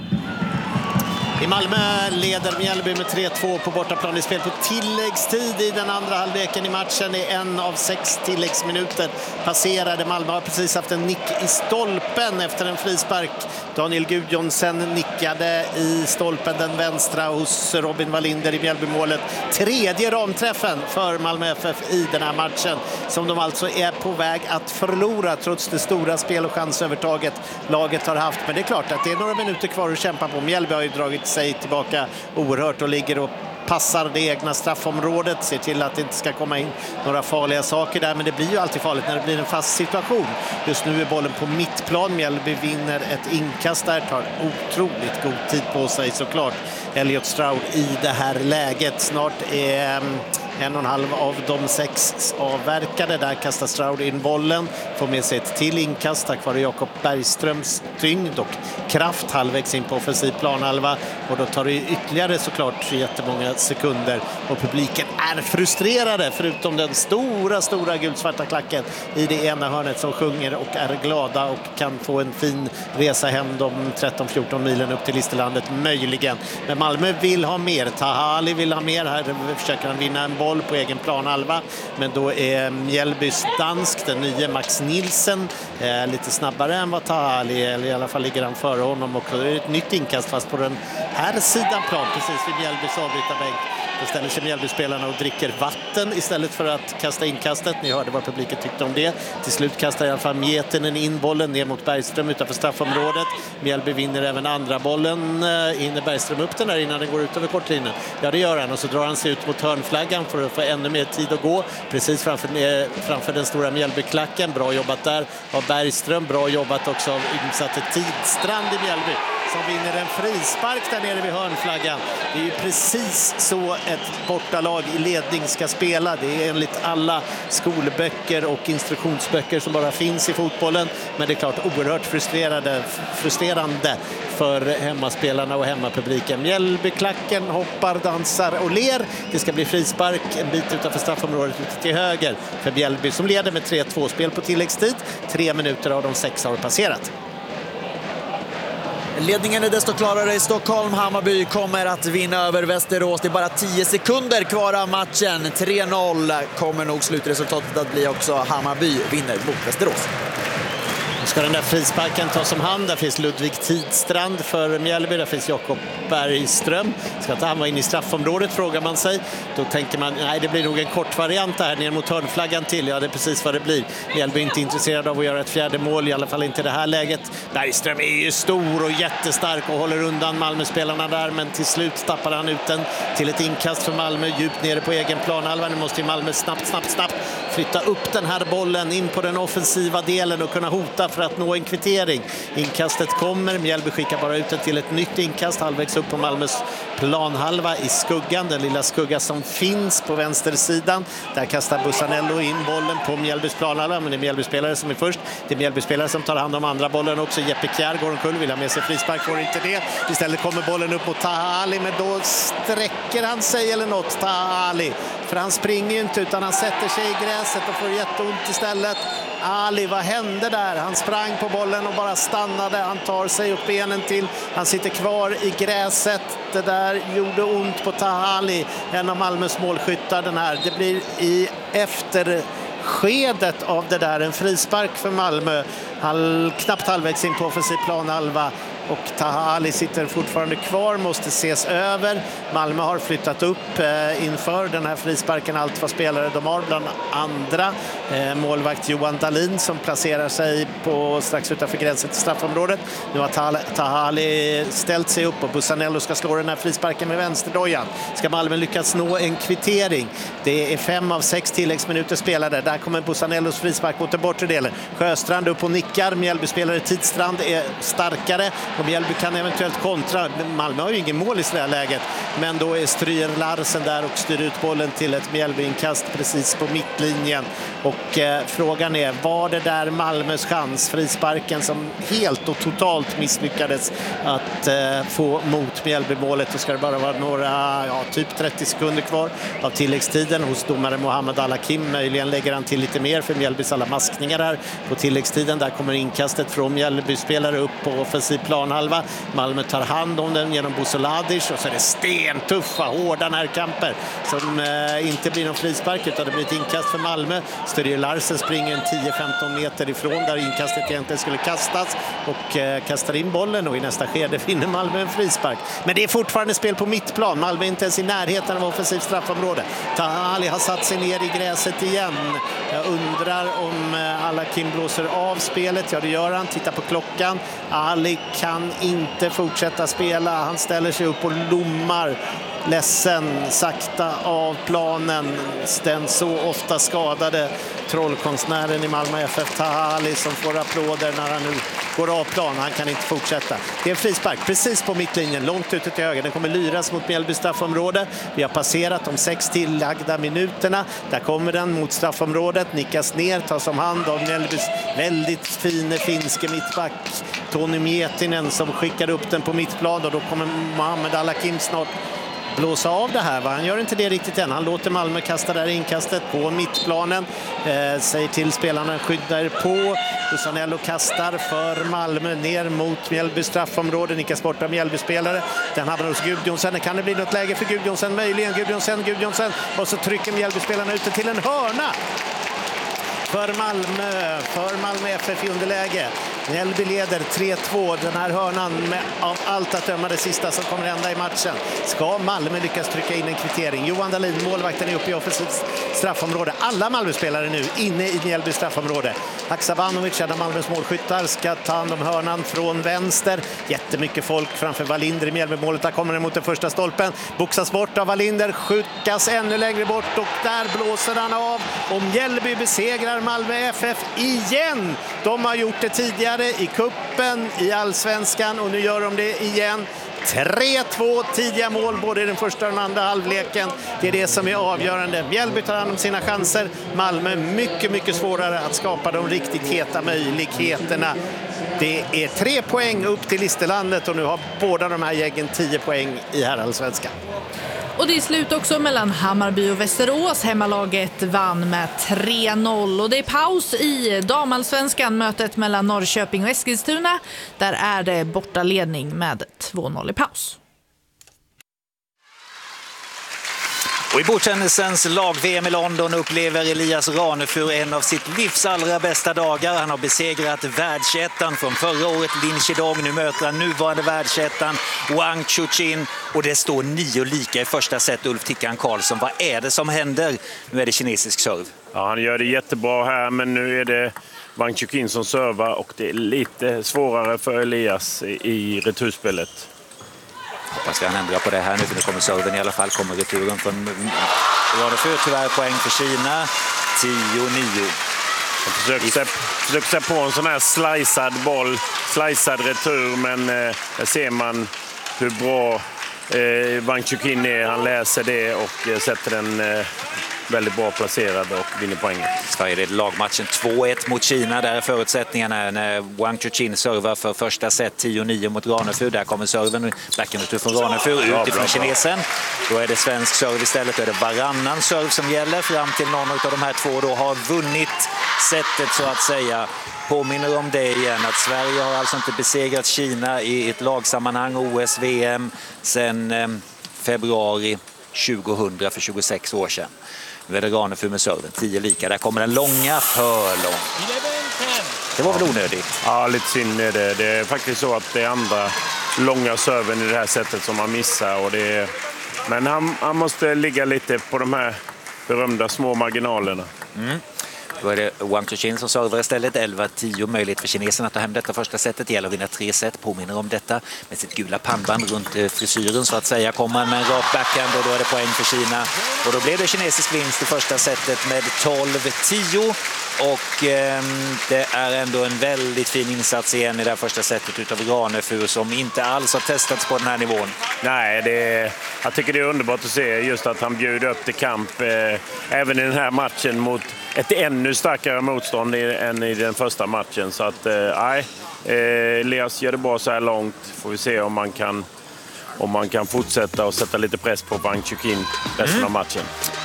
I Malmö leder Mjällby med tre två på bortaplan i spel på tilläggstid i den andra halvleken i matchen. I en av sex tilläggsminuter passerade. Malmö har precis haft en nick i stolpen efter en frispark. Daniel Gudjonsen nickade i stolpen, den vänstra hos Robin Wallinder i Mjällbymålet. Tredje ramträffen för Malmö F F i den här matchen som de alltså är på väg att förlora trots det stora spel- och chansövertaget laget har haft. Men det är klart att det är några minuter kvar att kämpa på. Mjällby har ju dragit sig tillbaka oerhört och ligger och passar det egna straffområdet, ser till att det inte ska komma in några farliga saker där, men det blir ju alltid farligt när det blir en fast situation. Just nu är bollen på mittplan, Mjällby vinner ett inkast där, tar otroligt god tid på sig såklart Elliot Stroud i det här läget. Snart är en och en halv av de sex avverkade. Där kastar Stroud in bollen, får med sig ett till inkast tack vare Jakob Bergströms tyngd och kraft halvvägs in på offensiv planhalva, och då tar det ytterligare såklart jättemånga sekunder och publiken är frustrerade, förutom den stora stora guldsvarta klacken i det ena hörnet som sjunger och är glada och kan få en fin resa hem de tretton fjorton milen upp till Listerlandet möjligen. Men Malmö vill ha mer, Tahali vill ha mer, här försöker han vinna en boll på egen planhalva, men då är Mjällbys dansk, den nya Max Nilsen, eh, lite snabbare än vad Tahali, eller i alla fall ligger han före honom, och det är ett nytt inkast fast på den här sidan plan, precis vid Mjällbys avbrytarbänk. Då ställer sig Mjällbyspelarna och dricker vatten istället för att kasta inkastet. Ni hörde vad publiken tyckte om det. Till slut kastar i alla fall Mjetenen in bollen ner mot Bergström utanför straffområdet. Mjällby vinner även andra bollen. Inne Bergström upp den där innan den går ut över kortlinjen. Ja, det gör han, och så drar han sig ut mot hörnflaggan för att få ännu mer tid att gå. Precis framför, framför den stora Mjällbyklacken. Bra jobbat där av Bergström. Bra jobbat också av insatte Tidstrand i Mjällby, som vinner en frispark där nere vid hörnflaggan. Det är ju precis så ett bortalag i ledning ska spela. Det är enligt alla skolböcker och instruktionsböcker som bara finns i fotbollen. Men det är klart oerhört frustrerande, frustrerande för hemmaspelarna och hemmapubliken. Mjällbyklacken hoppar, dansar och ler. Det ska bli frispark en bit utanför straffområdet ute till höger för Mjällby som leder med tre två, spel på tilläggstid. Tre minuter av de sex har passerat. Ledningen är desto klarare i Stockholm. Hammarby kommer att vinna över Västerås. Det är bara tio sekunder kvar av matchen. tre noll kommer nog slutresultatet att bli också. Hammarby vinner mot Västerås. Ska den där frisparken tas om hand? Där finns Ludvig Tidstrand för Mjällby. Där finns Jakob Bergström. Ska inte han vara in i straffområdet, frågar man sig. Då tänker man, nej det blir nog en kort variant här ner mot hörnflaggan till. Ja, det är precis vad det blir. Mjällby är inte intresserad av att göra ett fjärde mål, i alla fall inte i det här läget. Bergström är ju stor och jättestark och håller undan Malmö-spelarna där, men till slut tappar han ut den till ett inkast för Malmö djupt nere på egen planhalva. Nu måste ju Malmö snabbt, snabbt, snabbt flytta upp den här bollen in på den offensiva delen och kunna hota för att nå en kvittering. Inkastet kommer, Mjällby skickar bara ut den till ett nytt inkast halvvägs upp på Malmös planhalva i skuggan, den lilla skugga som finns på vänstersidan. Där kastar Bussanello in bollen på Mjällbys planhalva, men det är Mjällby-spelare som är först. Det är Mjällby-spelare som tar hand om andra bollen också. Jeppe Kjær går omkull, vill ha med sig frispark, får inte det. Istället kommer bollen upp mot Taha Ali, men då sträcker han sig eller något, Taha Ali. För han springer ju inte utan han sätter sig i gräset och får jätteont istället. Ali, vad hände där? Han sprang på bollen och bara stannade. Han tar sig upp benen till. Han sitter kvar i gräset. Det där gjorde ont på Taha Ali, en av Malmös målskyttar. Den här. Det blir i efterskedet av det där en frispark för Malmö. Han knappt halvvägs in på offensiv planhalva. Och Taha Ali sitter fortfarande kvar, måste ses över. Malmö har flyttat upp eh, inför den här frisparken allt vad spelare de har, bland andra eh, målvakt Johan Dahlin som placerar sig på strax utanför gränsen till straffområdet. Nu har Taha, Taha Ali ställt sig upp och Bussanello ska slå den här frisparken med vänsterdojan. Ska Malmö lyckas nå en kvittering? Det är fem av sex tilläggsminuter spelade. Där kommer Bussanellos frispark mot den bortre delen. Sjöstrand upp och nickar. Mjällby-spelare Tidstrand är starkare. Och Mjällby kan eventuellt kontra. Malmö har ju ingen mål i det här läget. Men då är Stryger Larsen där och styr ut bollen till ett Mjällby-inkast precis på mittlinjen. Och eh, frågan är, var det där Malmös chans? Frisparken som helt och totalt misslyckades att eh, få mot Mjällby-målet. Då ska det bara vara några, ja, typ trettio sekunder kvar av tilläggstiden hos domare Mohammed Al-Hakim. Möjligen lägger han till lite mer för Mjällbys alla maskningar här på tilläggstiden. Där kommer inkastet från Mjällby-spelare upp på offensiv planhalva. Malmö tar hand om den genom Bosoladic och så är det stentuffa, hårda närkamper som eh, inte blir någon frispark utan det blir ett inkast för Malmö. Stryger Larsen springer en tio femton meter ifrån där inkastet egentligen skulle kastas och eh, kastar in bollen och i nästa skede finner Malmö en frispark. Men det är fortfarande spel på mittplan. Malmö är inte ens i närheten av offensiv straffområde. Taha Ali har satt sig ner i gräset igen. Jag undrar om eh, Al-Hakim blåser av spelet. Ja, det gör han. Titta på klockan. Ali kan inte fortsätta spela. Han ställer sig upp och lommar ledsen sakta av planen. Den så ofta skadade trollkonstnären i Malmö F F, Taha Ali, som får applåder när han nu går av plan. Han kan inte fortsätta. Det är en frispark precis på mittlinjen, långt ute till höger. Den kommer lyras mot Mjällby straffområde. Vi har passerat de sex tillagda minuterna. Där kommer den mot straffområdet. Nickas ner, tas om hand av Mjällbys väldigt fine finske mittback Toni Mietinen som skickar upp den på mittplan. Och då kommer Mohammed Al-Hakim snart blåsa av det här, va? Han gör inte det riktigt än. Han låter Malmö kasta där inkastet på mittplanen. Eh, säger till spelarna skydda på. Bussanello kastar för Malmö ner mot Mjällby straffområde. Nickas bort av Mjällby-spelare. Den hamnar hos Gudjonsen. Kan det bli något läge för Gudjonsen? Möjligen Gudjonsen, Gudjonsen. Och så trycker Mjällby-spelarna ute till en hörna. För Malmö, för Malmö F F i underläge. Mjällby leder tre två. Den här hörnan med av allt att döma det sista som kommer hända i matchen. Ska Malmö lyckas trycka in en kvittering? Johan Dahlin, målvakten, är uppe i offensivt straffområde. Alla Malmö-spelare nu inne i Mjällby straffområde. Haksabanovic, en av Malmös målskyttar, ska ta hand om hörnan från vänster. Jättemycket folk framför Wallinder i Mjällby-målet. Där kommer den mot den första stolpen. Boxas bort av Wallinder, skjutas ännu längre bort och där blåser han av. Och Mjällby besegrar Malmö F F igen. De har gjort det tidigare i kuppen, i allsvenskan och nu gör de det igen. tre två, tidiga mål både i den första och den andra halvleken. Det är det som är avgörande. Mjällby tar hand om sina chanser. Malmö mycket, mycket svårare att skapa de riktigt heta möjligheterna. Det är tre poäng upp till Listerlandet och nu har båda de här gängen tio poäng i herrallsvenskan. Och det är slut också mellan Hammarby och Västerås. Hemmalaget vann med tre noll. Och det är paus i damallsvenskan, mötet mellan Norrköping och Eskilstuna. Där är det bortaledning med två noll i paus. Och i bordtennisens lag-V M i London upplever Elias Ranefur en av sitt livs allra bästa dagar. Han har besegrat världsettan från förra året, Lin Chidong. Nu möter han nuvarande världsettan, Wang Chuqin. Och det står nio lika i första set, Ulf Tickan Karlsson. Vad är det som händer? Nu är det kinesisk serv. Ja, han gör det jättebra här, men nu är det Wang Chuqin som servar och det är lite svårare för Elias i returspelet. Hoppas vi han ändrar på det här nu, för nu kommer serven i alla fall. Kommer returen från Ranefur. Tyvärr poäng för Kina. tio nio. Han försöker se, försöker se på en sån här slicead boll, slicead retur, men eh, där ser man hur bra eh, Wang Chuqin är. Han läser det och eh, sätter den eh, väldigt bra placerad och vinner poängen. Sverige leder lagmatchen två ett mot Kina. Där är förutsättningarna när Wang Chuqin servar för första set tio nio mot Ranefur. Där kommer serven, backhand från Ranefur ut ifrån kinesen. Då är det svensk serv istället. Då är det varannan serv som gäller fram till någon av de här två då har vunnit setet så att säga. Påminner om det igen att Sverige har alltså inte besegrat Kina i ett lagsammanhang O S V M sedan eh, februari tjugohundra för tjugosex år sedan. Nu är det Ranefur med serven, tio lika. Där kommer den långa, för lång. Det var väl onödigt? Ja, lite synd är det. Det är faktiskt så att det är andra långa serven i det här sättet som man missar. Och det är... Men han, han måste ligga lite på de här berömda små marginalerna. Mm. Då är det Wang Chuqin som servar istället. elva tio möjlighet för kinesen att ta hem detta första setet. Det gäller att vinna tre set, påminner om detta. Med sitt gula pannband runt frisyren så att säga. Kommer han med en rak backhand och då är det poäng för Kina. Och då blev det kinesisk vinst i första setet med tolv tio. Och eh, det är ändå en väldigt fin insats igen i det här första setet utav Ranefur som inte alls har testats på den här nivån. Nej, det är, jag tycker det är underbart att se just att han bjuder upp till kamp eh, även i den här matchen mot ett ännu starkare motstånd än i den första matchen. Så att, nej, eh, Elias gör det bra så här långt. Får vi se om man kan, om man kan fortsätta och sätta lite press på Wang Chuqin resten mm. av matchen.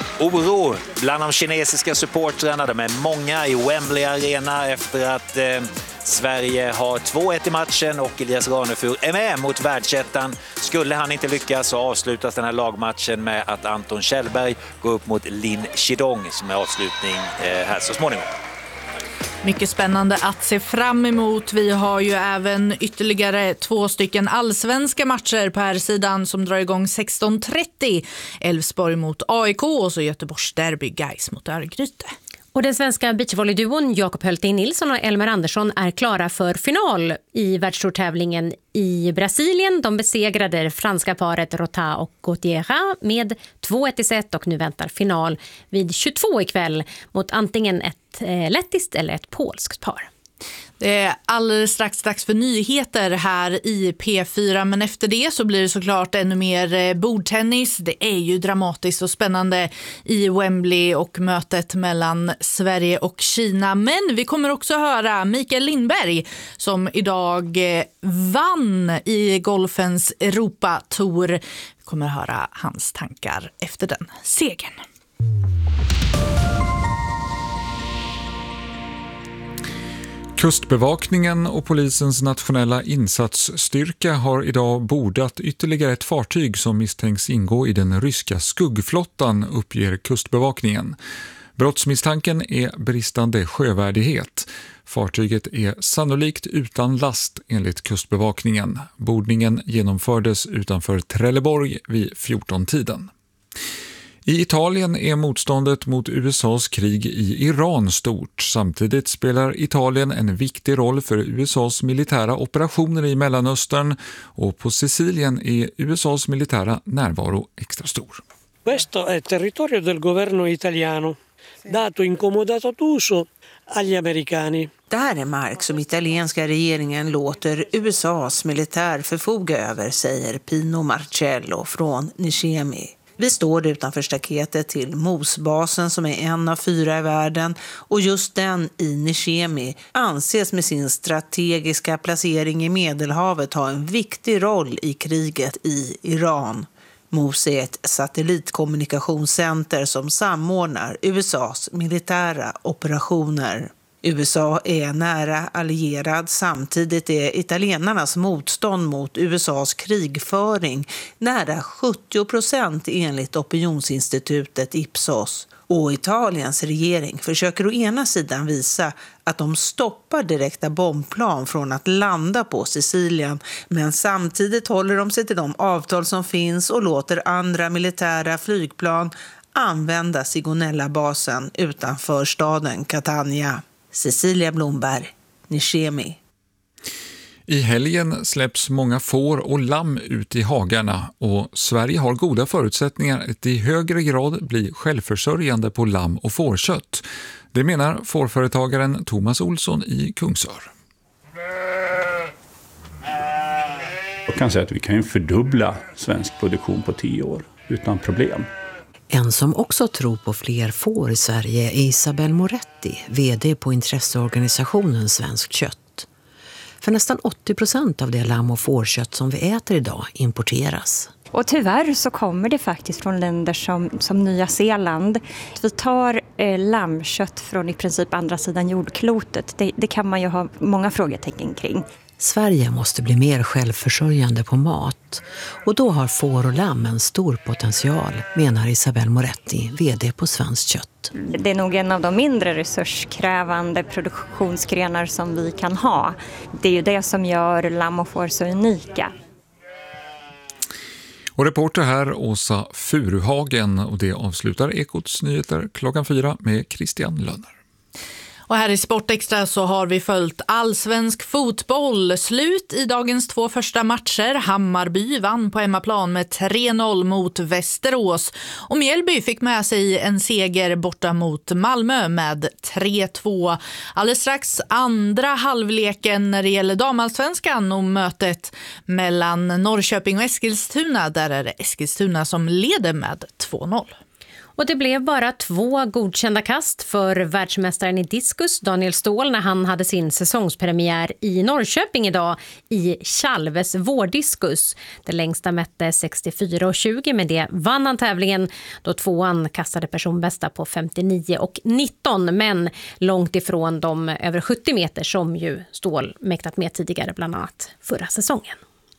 Oro bland de kinesiska supportrarna. De är många i Wembley Arena efter att eh, Sverige har två ett i matchen och Elias Ranefur är med mot världsettan. Skulle han inte lyckas så avslutas den här lagmatchen med att Anton Kjellberg går upp mot Lin Chidong som är avslutning eh, här så småningom. Mycket spännande att se fram emot. Vi har ju även ytterligare två stycken allsvenska matcher på här sidan som drar igång sexton trettio. Elfsborg mot A I K och så Göteborgs derby Gais mot Örgryte. Och den svenska beachvolleyduon Jakob Hölting Nilsson och Elmer Andersson är klara för final i världstourtävlingen i Brasilien. De besegrade det franska paret Rota och Gautier med två ett i set och nu väntar final vid tjugotvå ikväll mot antingen ett eh, lettiskt eller ett polskt par. Det är alldeles strax dags för nyheter här i P fyra, men efter det så blir det såklart ännu mer bordtennis. Det är ju dramatiskt och spännande i Wembley och mötet mellan Sverige och Kina. Men vi kommer också höra Mikael Lindberg som idag vann i golfens Europa-tour. Vi kommer höra hans tankar efter den segern. Kustbevakningen och polisens nationella insatsstyrka har idag bordat ytterligare ett fartyg som misstänks ingå i den ryska skuggflottan, uppger Kustbevakningen. Brottsmisstanken är bristande sjövärdighet. Fartyget är sannolikt utan last enligt Kustbevakningen. Bordningen genomfördes utanför Trelleborg vid fjorton-tiden. I Italien är motståndet mot U S A:s krig i Iran stort. Samtidigt spelar Italien en viktig roll för U S A:s militära operationer i Mellanöstern och på Sicilien är U S A:s militära närvaro extra stor. Questo è territorio del governo italiano, dato incomodato d'uso agli americani. Det här är mark som italienska regeringen låter U S A:s militär förfoga över, säger Pino Marcello från Nicemi. Vi står utanför staketet till Mosbasen som är en av fyra i världen och just den i Nicemi anses med sin strategiska placering i Medelhavet ha en viktig roll i kriget i Iran. Mos är ett satellitkommunikationscenter som samordnar U S A:s militära operationer. U S A är nära allierad, samtidigt är italienarnas motstånd mot U S A:s krigföring nära sjuttio procent enligt opinionsinstitutet Ipsos. Och Italiens regering försöker å ena sidan visa att de stoppar direkta bombplan från att landa på Sicilien, men samtidigt håller de sig till de avtal som finns och låter andra militära flygplan använda Sigonella-basen utanför staden Catania. Cecilia Blomberg, Nishemi. I helgen släpps många får och lamm ut i hagarna och Sverige har goda förutsättningar att i högre grad bli självförsörjande på lamm- och fårkött. Det menar fårföretagaren Thomas Olsson i Kungsör. Jag kan säga att vi kan fördubbla svensk produktion på tio år utan problem. En som också tror på fler får i Sverige är Isabel Moretti, vd på intresseorganisationen Svensk kött. För nästan åttio procent av det lamm- och fårkött som vi äter idag importeras. Och tyvärr så kommer det faktiskt från länder som, som Nya Zeeland. Vi tar eh, lammkött från i princip andra sidan jordklotet. Det, det kan man ju ha många frågetecken kring. Sverige måste bli mer självförsörjande på mat. Och då har får och lamm en stor potential, menar Isabel Moretti, vd på Svenskt kött. Det är nog en av de mindre resurskrävande produktionsgrenar som vi kan ha. Det är ju det som gör lamm och får så unika. Och reporter här Åsa Furuhagen, och det avslutar Ekots nyheter klockan fyra med Christian Lönner. Och här i Sportextra så har vi följt allsvensk fotboll. Slut i dagens två första matcher. Hammarby vann på hemmaplan med tre noll mot Västerås. Och Mjällby fick med sig en seger borta mot Malmö med tre två. Alldeles strax andra halvleken när det gäller damallsvenskan och mötet mellan Norrköping och Eskilstuna. Där är det Eskilstuna som leder med två noll. Och det blev bara två godkända kast för världsmästaren i diskus Daniel Ståhl när han hade sin säsongspremiär i Norrköping idag i Chalves vårdiskus. Det längsta mätte sextiofyra och tjugo, med det vann han tävlingen då tvåan kastade personbästa på femtionio och nitton, men långt ifrån de över sjuttio meter som ju Ståhl mäktat med tidigare, bland annat förra säsongen.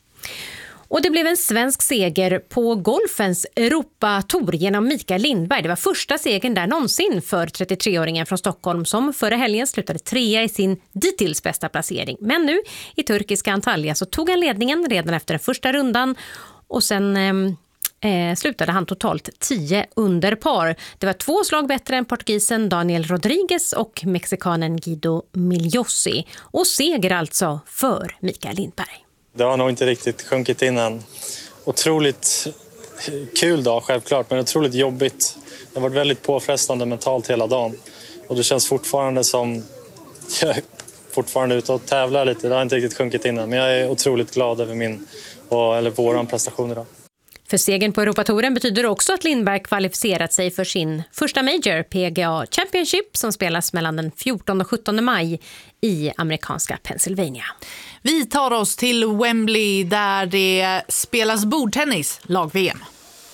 Och det blev en svensk seger på golfens Europa-tour genom Mikael Lindberg. Det var första segern där någonsin för trettiotre-åringen från Stockholm som förra helgen slutade trea i sin dittills bästa placering. Men nu i turkiska Antalya så tog han ledningen redan efter den första rundan och sen eh, slutade han totalt tio under par. Det var två slag bättre än portugisen Daniel Rodriguez och mexikanen Guido Migliossi. Och seger alltså för Mikael Lindberg. Det har nog inte riktigt sjunkit in än. Otroligt kul dag självklart, men otroligt jobbigt. Det har varit väldigt påfrestande mentalt hela dagen. Och det känns fortfarande som jag är fortfarande ute och tävlar lite. Det har inte riktigt sjunkit in än, men jag är otroligt glad över min, eller våran prestation idag. För segern på Europatouren betyder också att Lindberg kvalificerat sig för sin första major, P G A Championship, som spelas mellan den fjortonde och sjuttonde maj i amerikanska Pennsylvania. Vi tar oss till Wembley där det spelas bordtennis, lag-V M.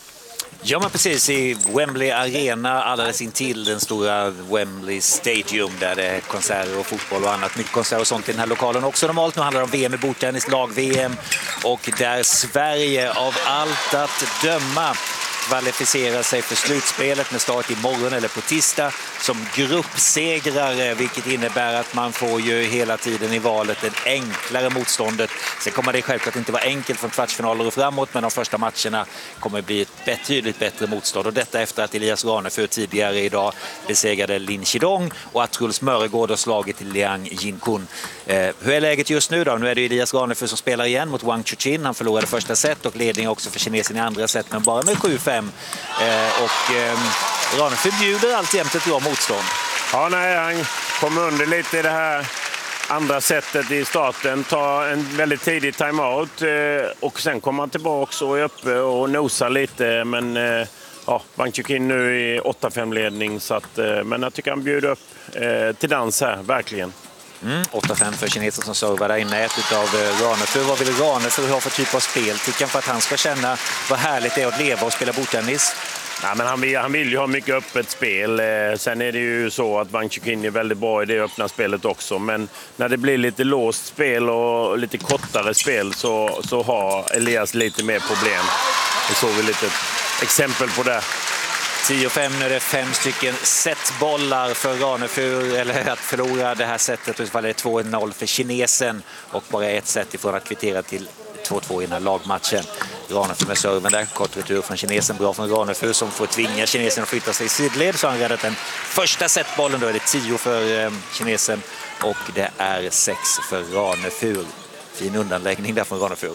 Ja, men precis i Wembley Arena, alldeles intill den stora Wembley Stadium där det är konserter och fotboll och annat. Mycket konserter och sånt i den här lokalen också normalt. Nu handlar det om V M i bordtennis, lag-V M, och där Sverige av allt att döma kvalificerar sig för slutspelet med start imorgon eller på tisdag som gruppsegrare, vilket innebär att man får ju hela tiden i valet ett enklare motståndet. Sen kommer det självklart inte vara enkelt från kvartsfinaler och framåt, men de första matcherna kommer bli ett betydligt bättre motstånd, och detta efter att Elias Ranefur tidigare idag besegrade Lin Chidong och att Truls Mörregård har slagit Liang Jinkun. Eh, hur är läget just nu då? Nu är det Elias Ranefur som spelar igen mot Wang Chuqin. Han förlorade första set och ledning också för kinesen i andra set, men bara med sju fem. Eh, och eh, Ranefur bjuder alltjämt ett bra motstånd. Ja, nej, han kom under lite i det här andra sättet i starten. Ta en väldigt tidig timeout eh, och sen kommer han tillbaka och är uppe och nosar lite. Men eh, ja, Wang Chuqin nu i åtta fem ledning. Så att, eh, men jag tycker han bjuder upp eh, till dans här, verkligen. Mm, åtta fem för kinesen som servar där i nät av eh, Ranefur. Vad vill Ranefur ha för typ av spel? Tycker han för att han ska känna vad härligt det är att leva och spela bordtennis? Ja, men han, vill, han vill ju ha mycket öppet spel. Sen är det ju så att Wang Chuqin är väldigt bra i det öppna spelet också. Men när det blir lite låst spel och lite kortare spel så, så har Elias lite mer problem. Det såg vi lite exempel på det. tio fem, nu är det fem stycken setbollar för Ranefur, eller att förlora det här setet, och så faller det två noll för kinesen och bara ett set ifrån att kvittera till två två i den här lagmatchen. Ranefur med serven där, kort retur från kinesen, bra från Ranefur som får tvinga kinesen att flytta sig i sidled, så han räddat den första setbollen. Då är det tio för eh, kinesen och det är sex för Ranefur. Fin undanläggning där från Ranefur.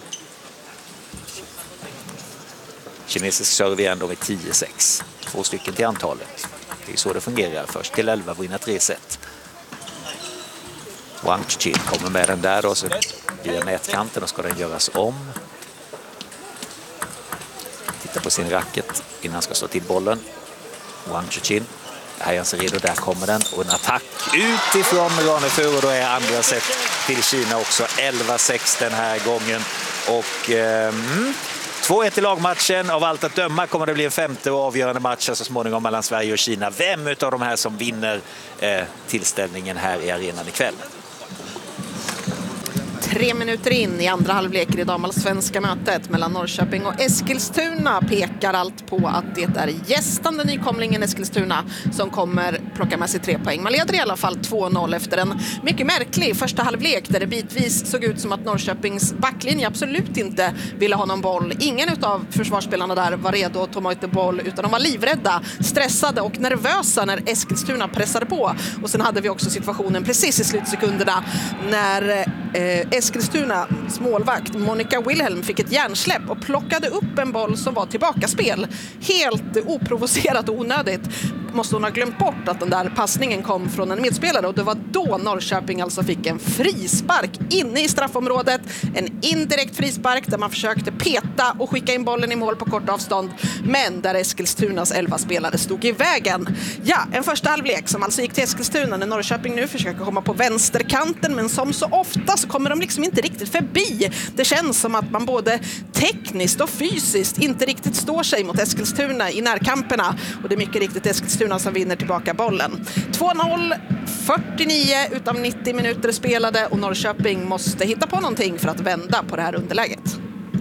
Kinesisk serve igen då med tio sex. Två stycken till antalet. Det är så det fungerar. Först till elva, vinna tre set. Wang Chuqin kommer med den där då, så via nätkanten, och ska den göras om. Titta på sin racket innan han ska slå till bollen. Wang Chuqin. Här är han så redo, där kommer den. Och en attack utifrån Ranefur, och då är andra set till Kina också. elva sex den här gången. Och mm, två ett i lagmatchen. Av allt att döma kommer det bli en femte och avgörande match så småningom mellan Sverige och Kina. Vem utav de här som vinner eh, tillställningen här i arenan ikväll? Tre minuter in i andra halvlek i det damallsvenska mötet mellan Norrköping och Eskilstuna pekar allt på att det är gästande nykomlingen Eskilstuna som kommer plocka med sig tre poäng. Man leder i alla fall två noll efter en mycket märklig första halvlek där det bitvis såg ut som att Norrköpings backlinje absolut inte ville ha någon boll. Ingen av försvarsspelarna där var redo att ta emot boll, utan de var livrädda, stressade och nervösa när Eskilstuna pressade på. Och sen hade vi också situationen precis i slutsekunderna när eh, Eskilstunas målvakt Monica Wilhelm fick ett hjärnsläpp och plockade upp en boll som var tillbakaspel. Helt oprovocerat och onödigt. Måste hon ha glömt bort att den där passningen kom från en medspelare, och det var då Norrköping alltså fick en frispark inne i straffområdet. En indirekt frispark där man försökte peta och skicka in bollen i mål på kort avstånd, men där Eskilstunas elva spelare stod i vägen. Ja, en första halvlek som alltså gick till Eskilstuna när Norrköping nu försöker komma på vänsterkanten, men som så ofta så kommer de liksom inte riktigt förbi. Det känns som att man både tekniskt och fysiskt inte riktigt står sig mot Eskilstuna i närkamperna, och det är mycket riktigt Eskilstuna som vinner tillbaka bollen. två noll, fyrtionio utav nittio minuter spelade, och Norrköping måste hitta på någonting för att vända på det här underläget.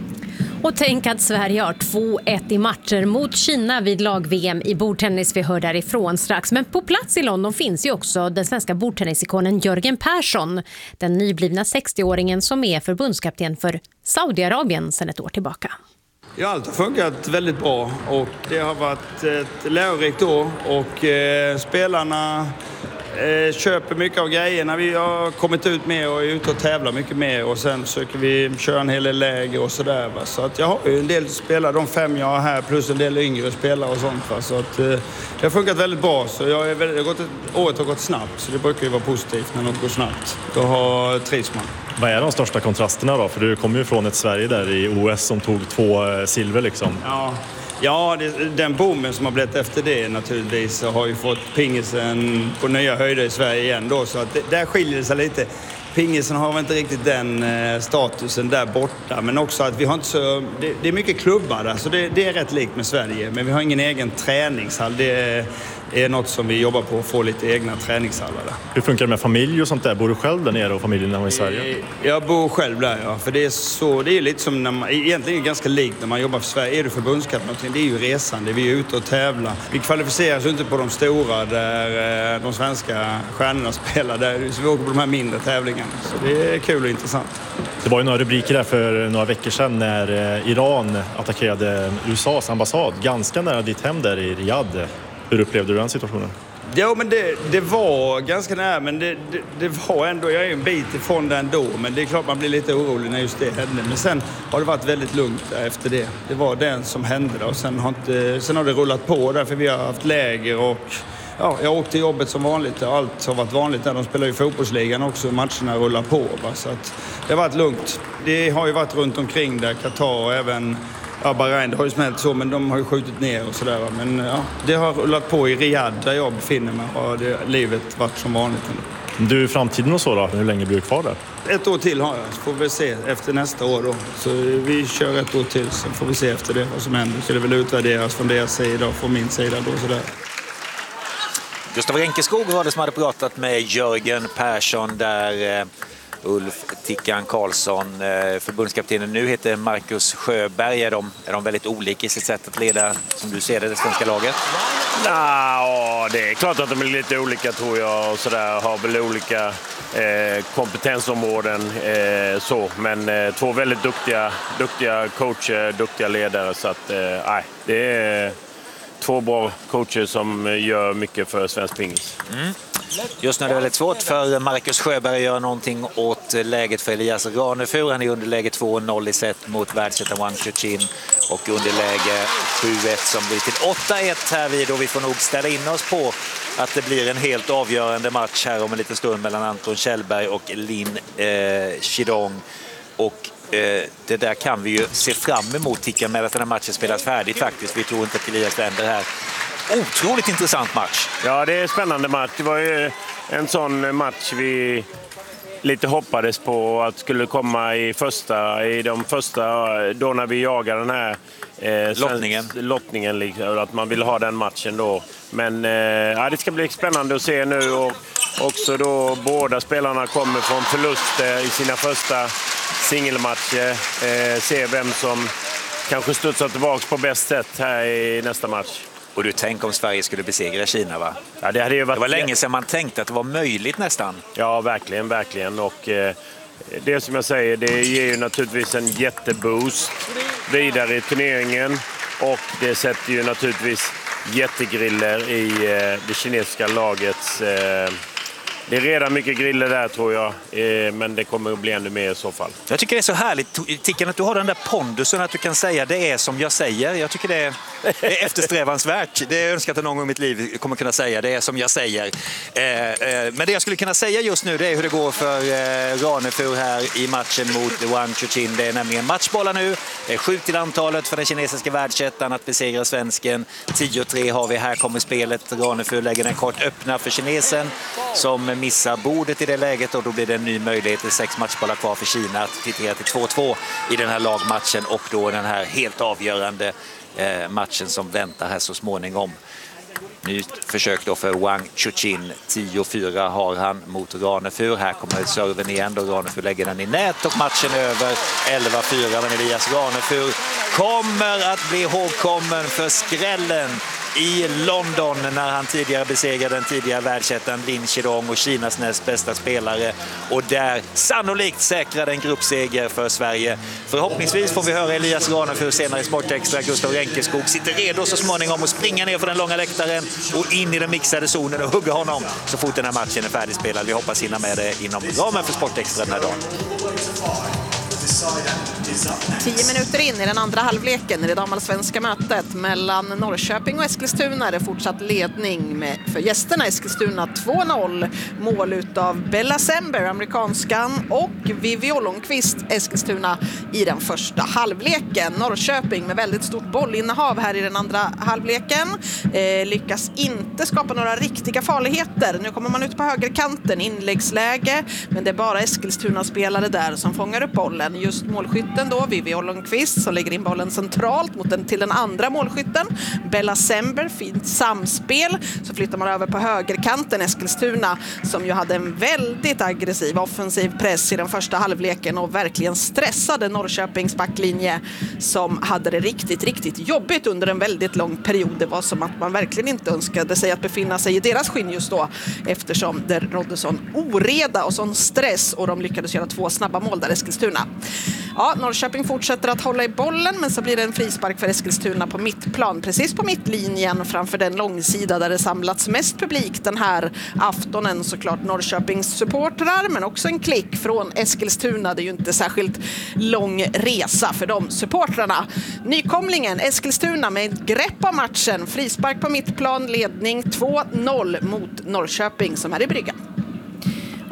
Och tänk att Sverige har två ett i matcher mot Kina vid lag-V M i bordtennis. Vi hör därifrån strax. Men på plats i London finns ju också den svenska bordtennisikonen Jörgen Persson. Den nyblivna sextioåringen som är förbundskapten för Saudiarabien sedan ett år tillbaka. Ja, allt har funkat väldigt bra och det har varit ett lärorikt år, och eh, spelarna eh, köper mycket av grejerna. Vi har kommit ut med och är ute och tävlar mycket mer, och sen försöker vi köra en hel del läger och sådär. Va? Så att jag har ju en del spelare, de fem jag har här, plus en del yngre spelare och sånt. Va? Så att eh, det har funkat väldigt bra, så jag är väldigt, gått, året har gått snabbt, så det brukar ju vara positivt när något går snabbt. Då har trivs man. Vad är de största kontrasterna då? För du kommer ju från ett Sverige där i O S som tog två silver liksom. Ja, ja det, den boomen som har blivit efter det naturligtvis har ju fått pingisen på nya höjder i Sverige igen då. Så att det, där skiljer det sig lite. Pingisen har väl inte riktigt den eh, statusen där borta. Men också att vi har inte så... Det, det är mycket klubbar där, så det, det är rätt likt med Sverige. Men vi har ingen egen träningshall. Det är, är något som vi jobbar på, att få lite egna träningshallar där. Hur funkar det med familj och sånt där? Bor du själv där nere och familjen är i Sverige? Jag bor själv där, ja. För det är så... Det är lite som när man... Egentligen är det ganska likt när man jobbar för Sverige. Är du förbundskapten? Det är ju resande. Vi är ute och tävlar. Vi kvalificerar oss inte på de stora där de svenska stjärnorna spelar. Där, så vi åker på de här mindre tävlingarna. Så det är kul och intressant. Det var ju några rubriker där för några veckor sedan när Iran attackerade U S A:s ambassad ganska nära ditt hem där i Riyadh. Hur upplevde du den situationen? Ja, men det, det var ganska nära, men det, det, det var ändå, jag är en bit ifrån den då, men det är klart man blir lite orolig när just det hände. Men sen har det varit väldigt lugnt efter det. Det var den som hände då, och sen har, inte, sen har det rullat på därför vi har haft läger och ja, jag åkte till jobbet som vanligt. Allt har varit vanligt där. De spelar ju fotbollsligan också, matcherna rullar på. Va? Så att det har varit lugnt. Det har ju varit runt omkring där, Qatar och även ja, Bahrain. Det har ju smält så, men de har ju skjutit ner och sådär. Men ja, det har rullat på i Riyadh där jag befinner mig, och det, livet varit som vanligt ändå. Du, framtiden och så då? Hur länge blir du kvar där? Ett år till har jag, så får vi se efter nästa år då. Så vi kör ett år till, så får vi se efter det vad som händer. Så det vill utvärderas från deras sida och från min sida då, sådär. Gustav Renkeskog var det som hade pratat med Jörgen Persson där eh, Ulf Tickan Karlsson, eh, förbundskaptenen nu, heter Marcus Sjöberg. Är de, är de väldigt olika i sitt sätt att leda, som du ser det, det svenska laget? Ja, det är klart att de är lite olika tror jag och sådär, har väl olika eh, kompetensområden eh, så, men eh, två väldigt duktiga, duktiga coacher, duktiga ledare, så att nej, eh, det är två bra coacher som gör mycket för svensk pingis. Mm. Just nu är det väldigt svårt för Marcus Sjöberg att göra någonting åt läget för Elias Ranefur. Han är under läge två noll i set mot världsettan Wang Chuqin och underläge sju ett som blir till åtta ett här vid, och vi får nog ställa in oss på att det blir en helt avgörande match här om en liten stund mellan Anton Kjellberg och Lin eh, Chidong. Och eh, det där kan vi ju se fram emot, Tickan, med att den här matchen spelas färdigt faktiskt. Vi tror inte att Elias vänder här. Otroligt intressant match. Ja, det är en spännande match. Det var ju en sån match vi lite hoppades på att skulle komma i första, i de första, då när vi jagar den här eh, lottningen, lottningen liksom, att man vill ha den matchen då. Men eh, ja, det ska bli spännande att se nu, och också då båda spelarna kommer från förluster i sina första singelmatcher. Eh, se vem som kanske studsar tillbaka på bäst sätt här i nästa match. Och du tänk om Sverige skulle besegra Kina, va? Ja, det, hade ju varit... det var länge sedan man tänkte att det var möjligt nästan. Ja, verkligen, verkligen. Och eh, det som jag säger, det ger ju naturligtvis en jätteboost vidare i turneringen. Och det sätter ju naturligtvis jättegriller i eh, det kinesiska lagets... Eh, Det är redan mycket griller där tror jag, men det kommer att bli ännu mer i så fall. Jag tycker det är så härligt, Tickan, att du har den där pondusen att du kan säga det är som jag säger. Jag tycker det är, det är eftersträvansvärt. Det är önskat att någon gång i mitt liv kommer kunna säga det är som jag säger. Eh, eh, men det jag skulle kunna säga just nu, det är hur det går för eh, Ranefur här i matchen mot Wang Chuqin. Det är nämligen matchbollar nu. Det är sju till antalet för den kinesiska världsettan att besegra svensken. tio tre har vi. Här kommer spelet. Ranefur lägger den kort öppna för kinesen som missar bordet i det läget, och då blir det en ny möjlighet till sex matchbollar kvar för Kina att kvittera till två två i den här lagmatchen, och då den här helt avgörande eh, matchen som väntar här så småningom. Nytt försök då för Wang Chuqin. tio fyra har han mot Ranefur. Här kommer serven igen då. Ranefur lägger den i nät och matchen över. elva fyra, men Elias Ranefur kommer att bli ihågkommen för skrällen i London när han tidigare besegrade den tidigare världsettan Lin Chidong och Kinas näst bästa spelare, och där sannolikt säkrade en gruppseger för Sverige. Förhoppningsvis får vi höra Elias Ranefur senare i Sportextra. Gustav Renkeskog sitter redo så småningom att springa ner för den långa läktaren och in i den mixade zonen och hugga honom så fort den här matchen är färdigspelad. Vi hoppas hinna med det inom ramen för Sportextra den här dagen. Tio minuter in i den andra halvleken i det damallsvenska mötet mellan Norrköping och Eskilstuna. Det är fortsatt ledning med, för gästerna Eskilstuna två noll. Mål utav Bella Sember, amerikanskan, och Vivi Ollonqvist, Eskilstuna, i den första halvleken. Norrköping med väldigt stort bollinnehav här i den andra halvleken. Eh, lyckas inte skapa några riktiga farligheter. Nu kommer man ut på högerkanten, inläggsläge, men det är bara Eskilstuna-spelare där som fångar upp bollen. Just målskytten då, Vivi Ollonqvist, som lägger in bollen centralt mot den, till den andra målskytten, Bella Sember. Fint samspel, så flyttar man över på högerkanten Eskilstuna, som ju hade en väldigt aggressiv offensiv press i den första halvleken och verkligen stressade Norrköpings backlinje, som hade det riktigt, riktigt jobbigt under en väldigt lång period. Det var som att man verkligen inte önskade sig att befinna sig i deras skinn just då, eftersom det rådde sån oreda och sån stress, och de lyckades göra två snabba mål där, Eskilstuna. Ja, Norrköping fortsätter att hålla i bollen, men så blir det en frispark för Eskilstuna på mittplan, precis på mittlinjen framför den långsida där det samlats mest publik den här aftonen. Såklart Norrköpings supportrar, men också en klick från Eskilstuna. Det är ju inte särskilt lång resa för de supportrarna. Nykomlingen Eskilstuna med ett grepp av matchen. Frispark på mittplan, ledning två noll mot Norrköping som är i bryggan.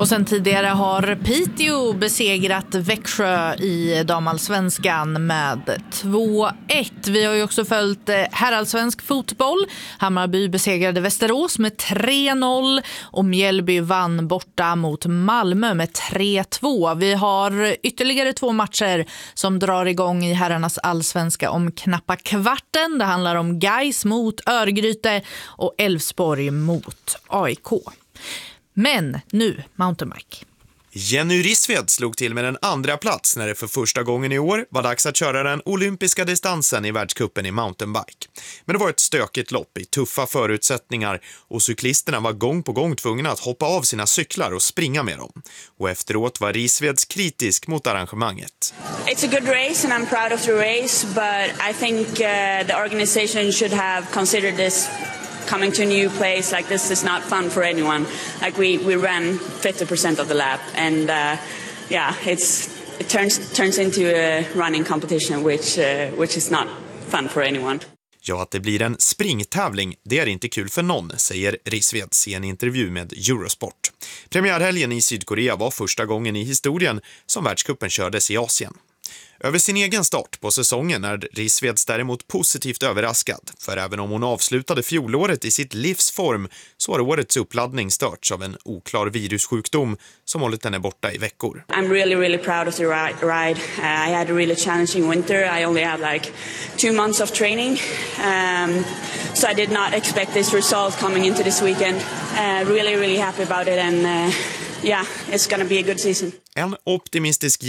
Och sen tidigare har Piteå besegrat Växjö i damallsvenskan med två ett. Vi har ju också följt herrallsvensk fotboll. Hammarby besegrade Västerås med tre noll och Mjällby vann borta mot Malmö med tre två. Vi har ytterligare två matcher som drar igång i herrarnas allsvenska om knappa kvarten. Det handlar om Gais mot Örgryte och Elfsborg mot A I K. Men nu mountainbike. Jenny Rissved slog till med en andra plats när det för första gången i år var dags att köra den olympiska distansen i världscupen i mountainbike. Men det var ett stökigt lopp i tuffa förutsättningar och cyklisterna var gång på gång tvungna att hoppa av sina cyklar och springa med dem. Och efteråt var Rissveds kritisk mot arrangemanget. It's a good race and I'm proud of the race, but I think uh, the organization should have considered this. Coming to a new place like this is not fun for anyone. Like we, we ran fifty percent of the lap, and uh, yeah, it's it turns turns into a running competition, which uh, which is not fun for anyone. Ja, att det blir en springtävling, det är inte kul för någon, säger Rissveds i en intervju med Eurosport. Premiärhelgen i Sydkorea var första gången i historien som världscupen kördes i Asien. Över sin egen start på säsongen är Rissveds däremot positivt överraskad, för även om hon avslutade fjolåret i sitt livsform så har årets uppladdning störts av en oklar virussjukdom som hållit henne borta i veckor. I'm really really proud of the ride. Uh, I had a really challenging winter. I only had like two months of training. Um, so I did not expect this result coming into this weekend. Uh, really really happy about it, and uh, yeah, it's gonna be a good season. En optimistisk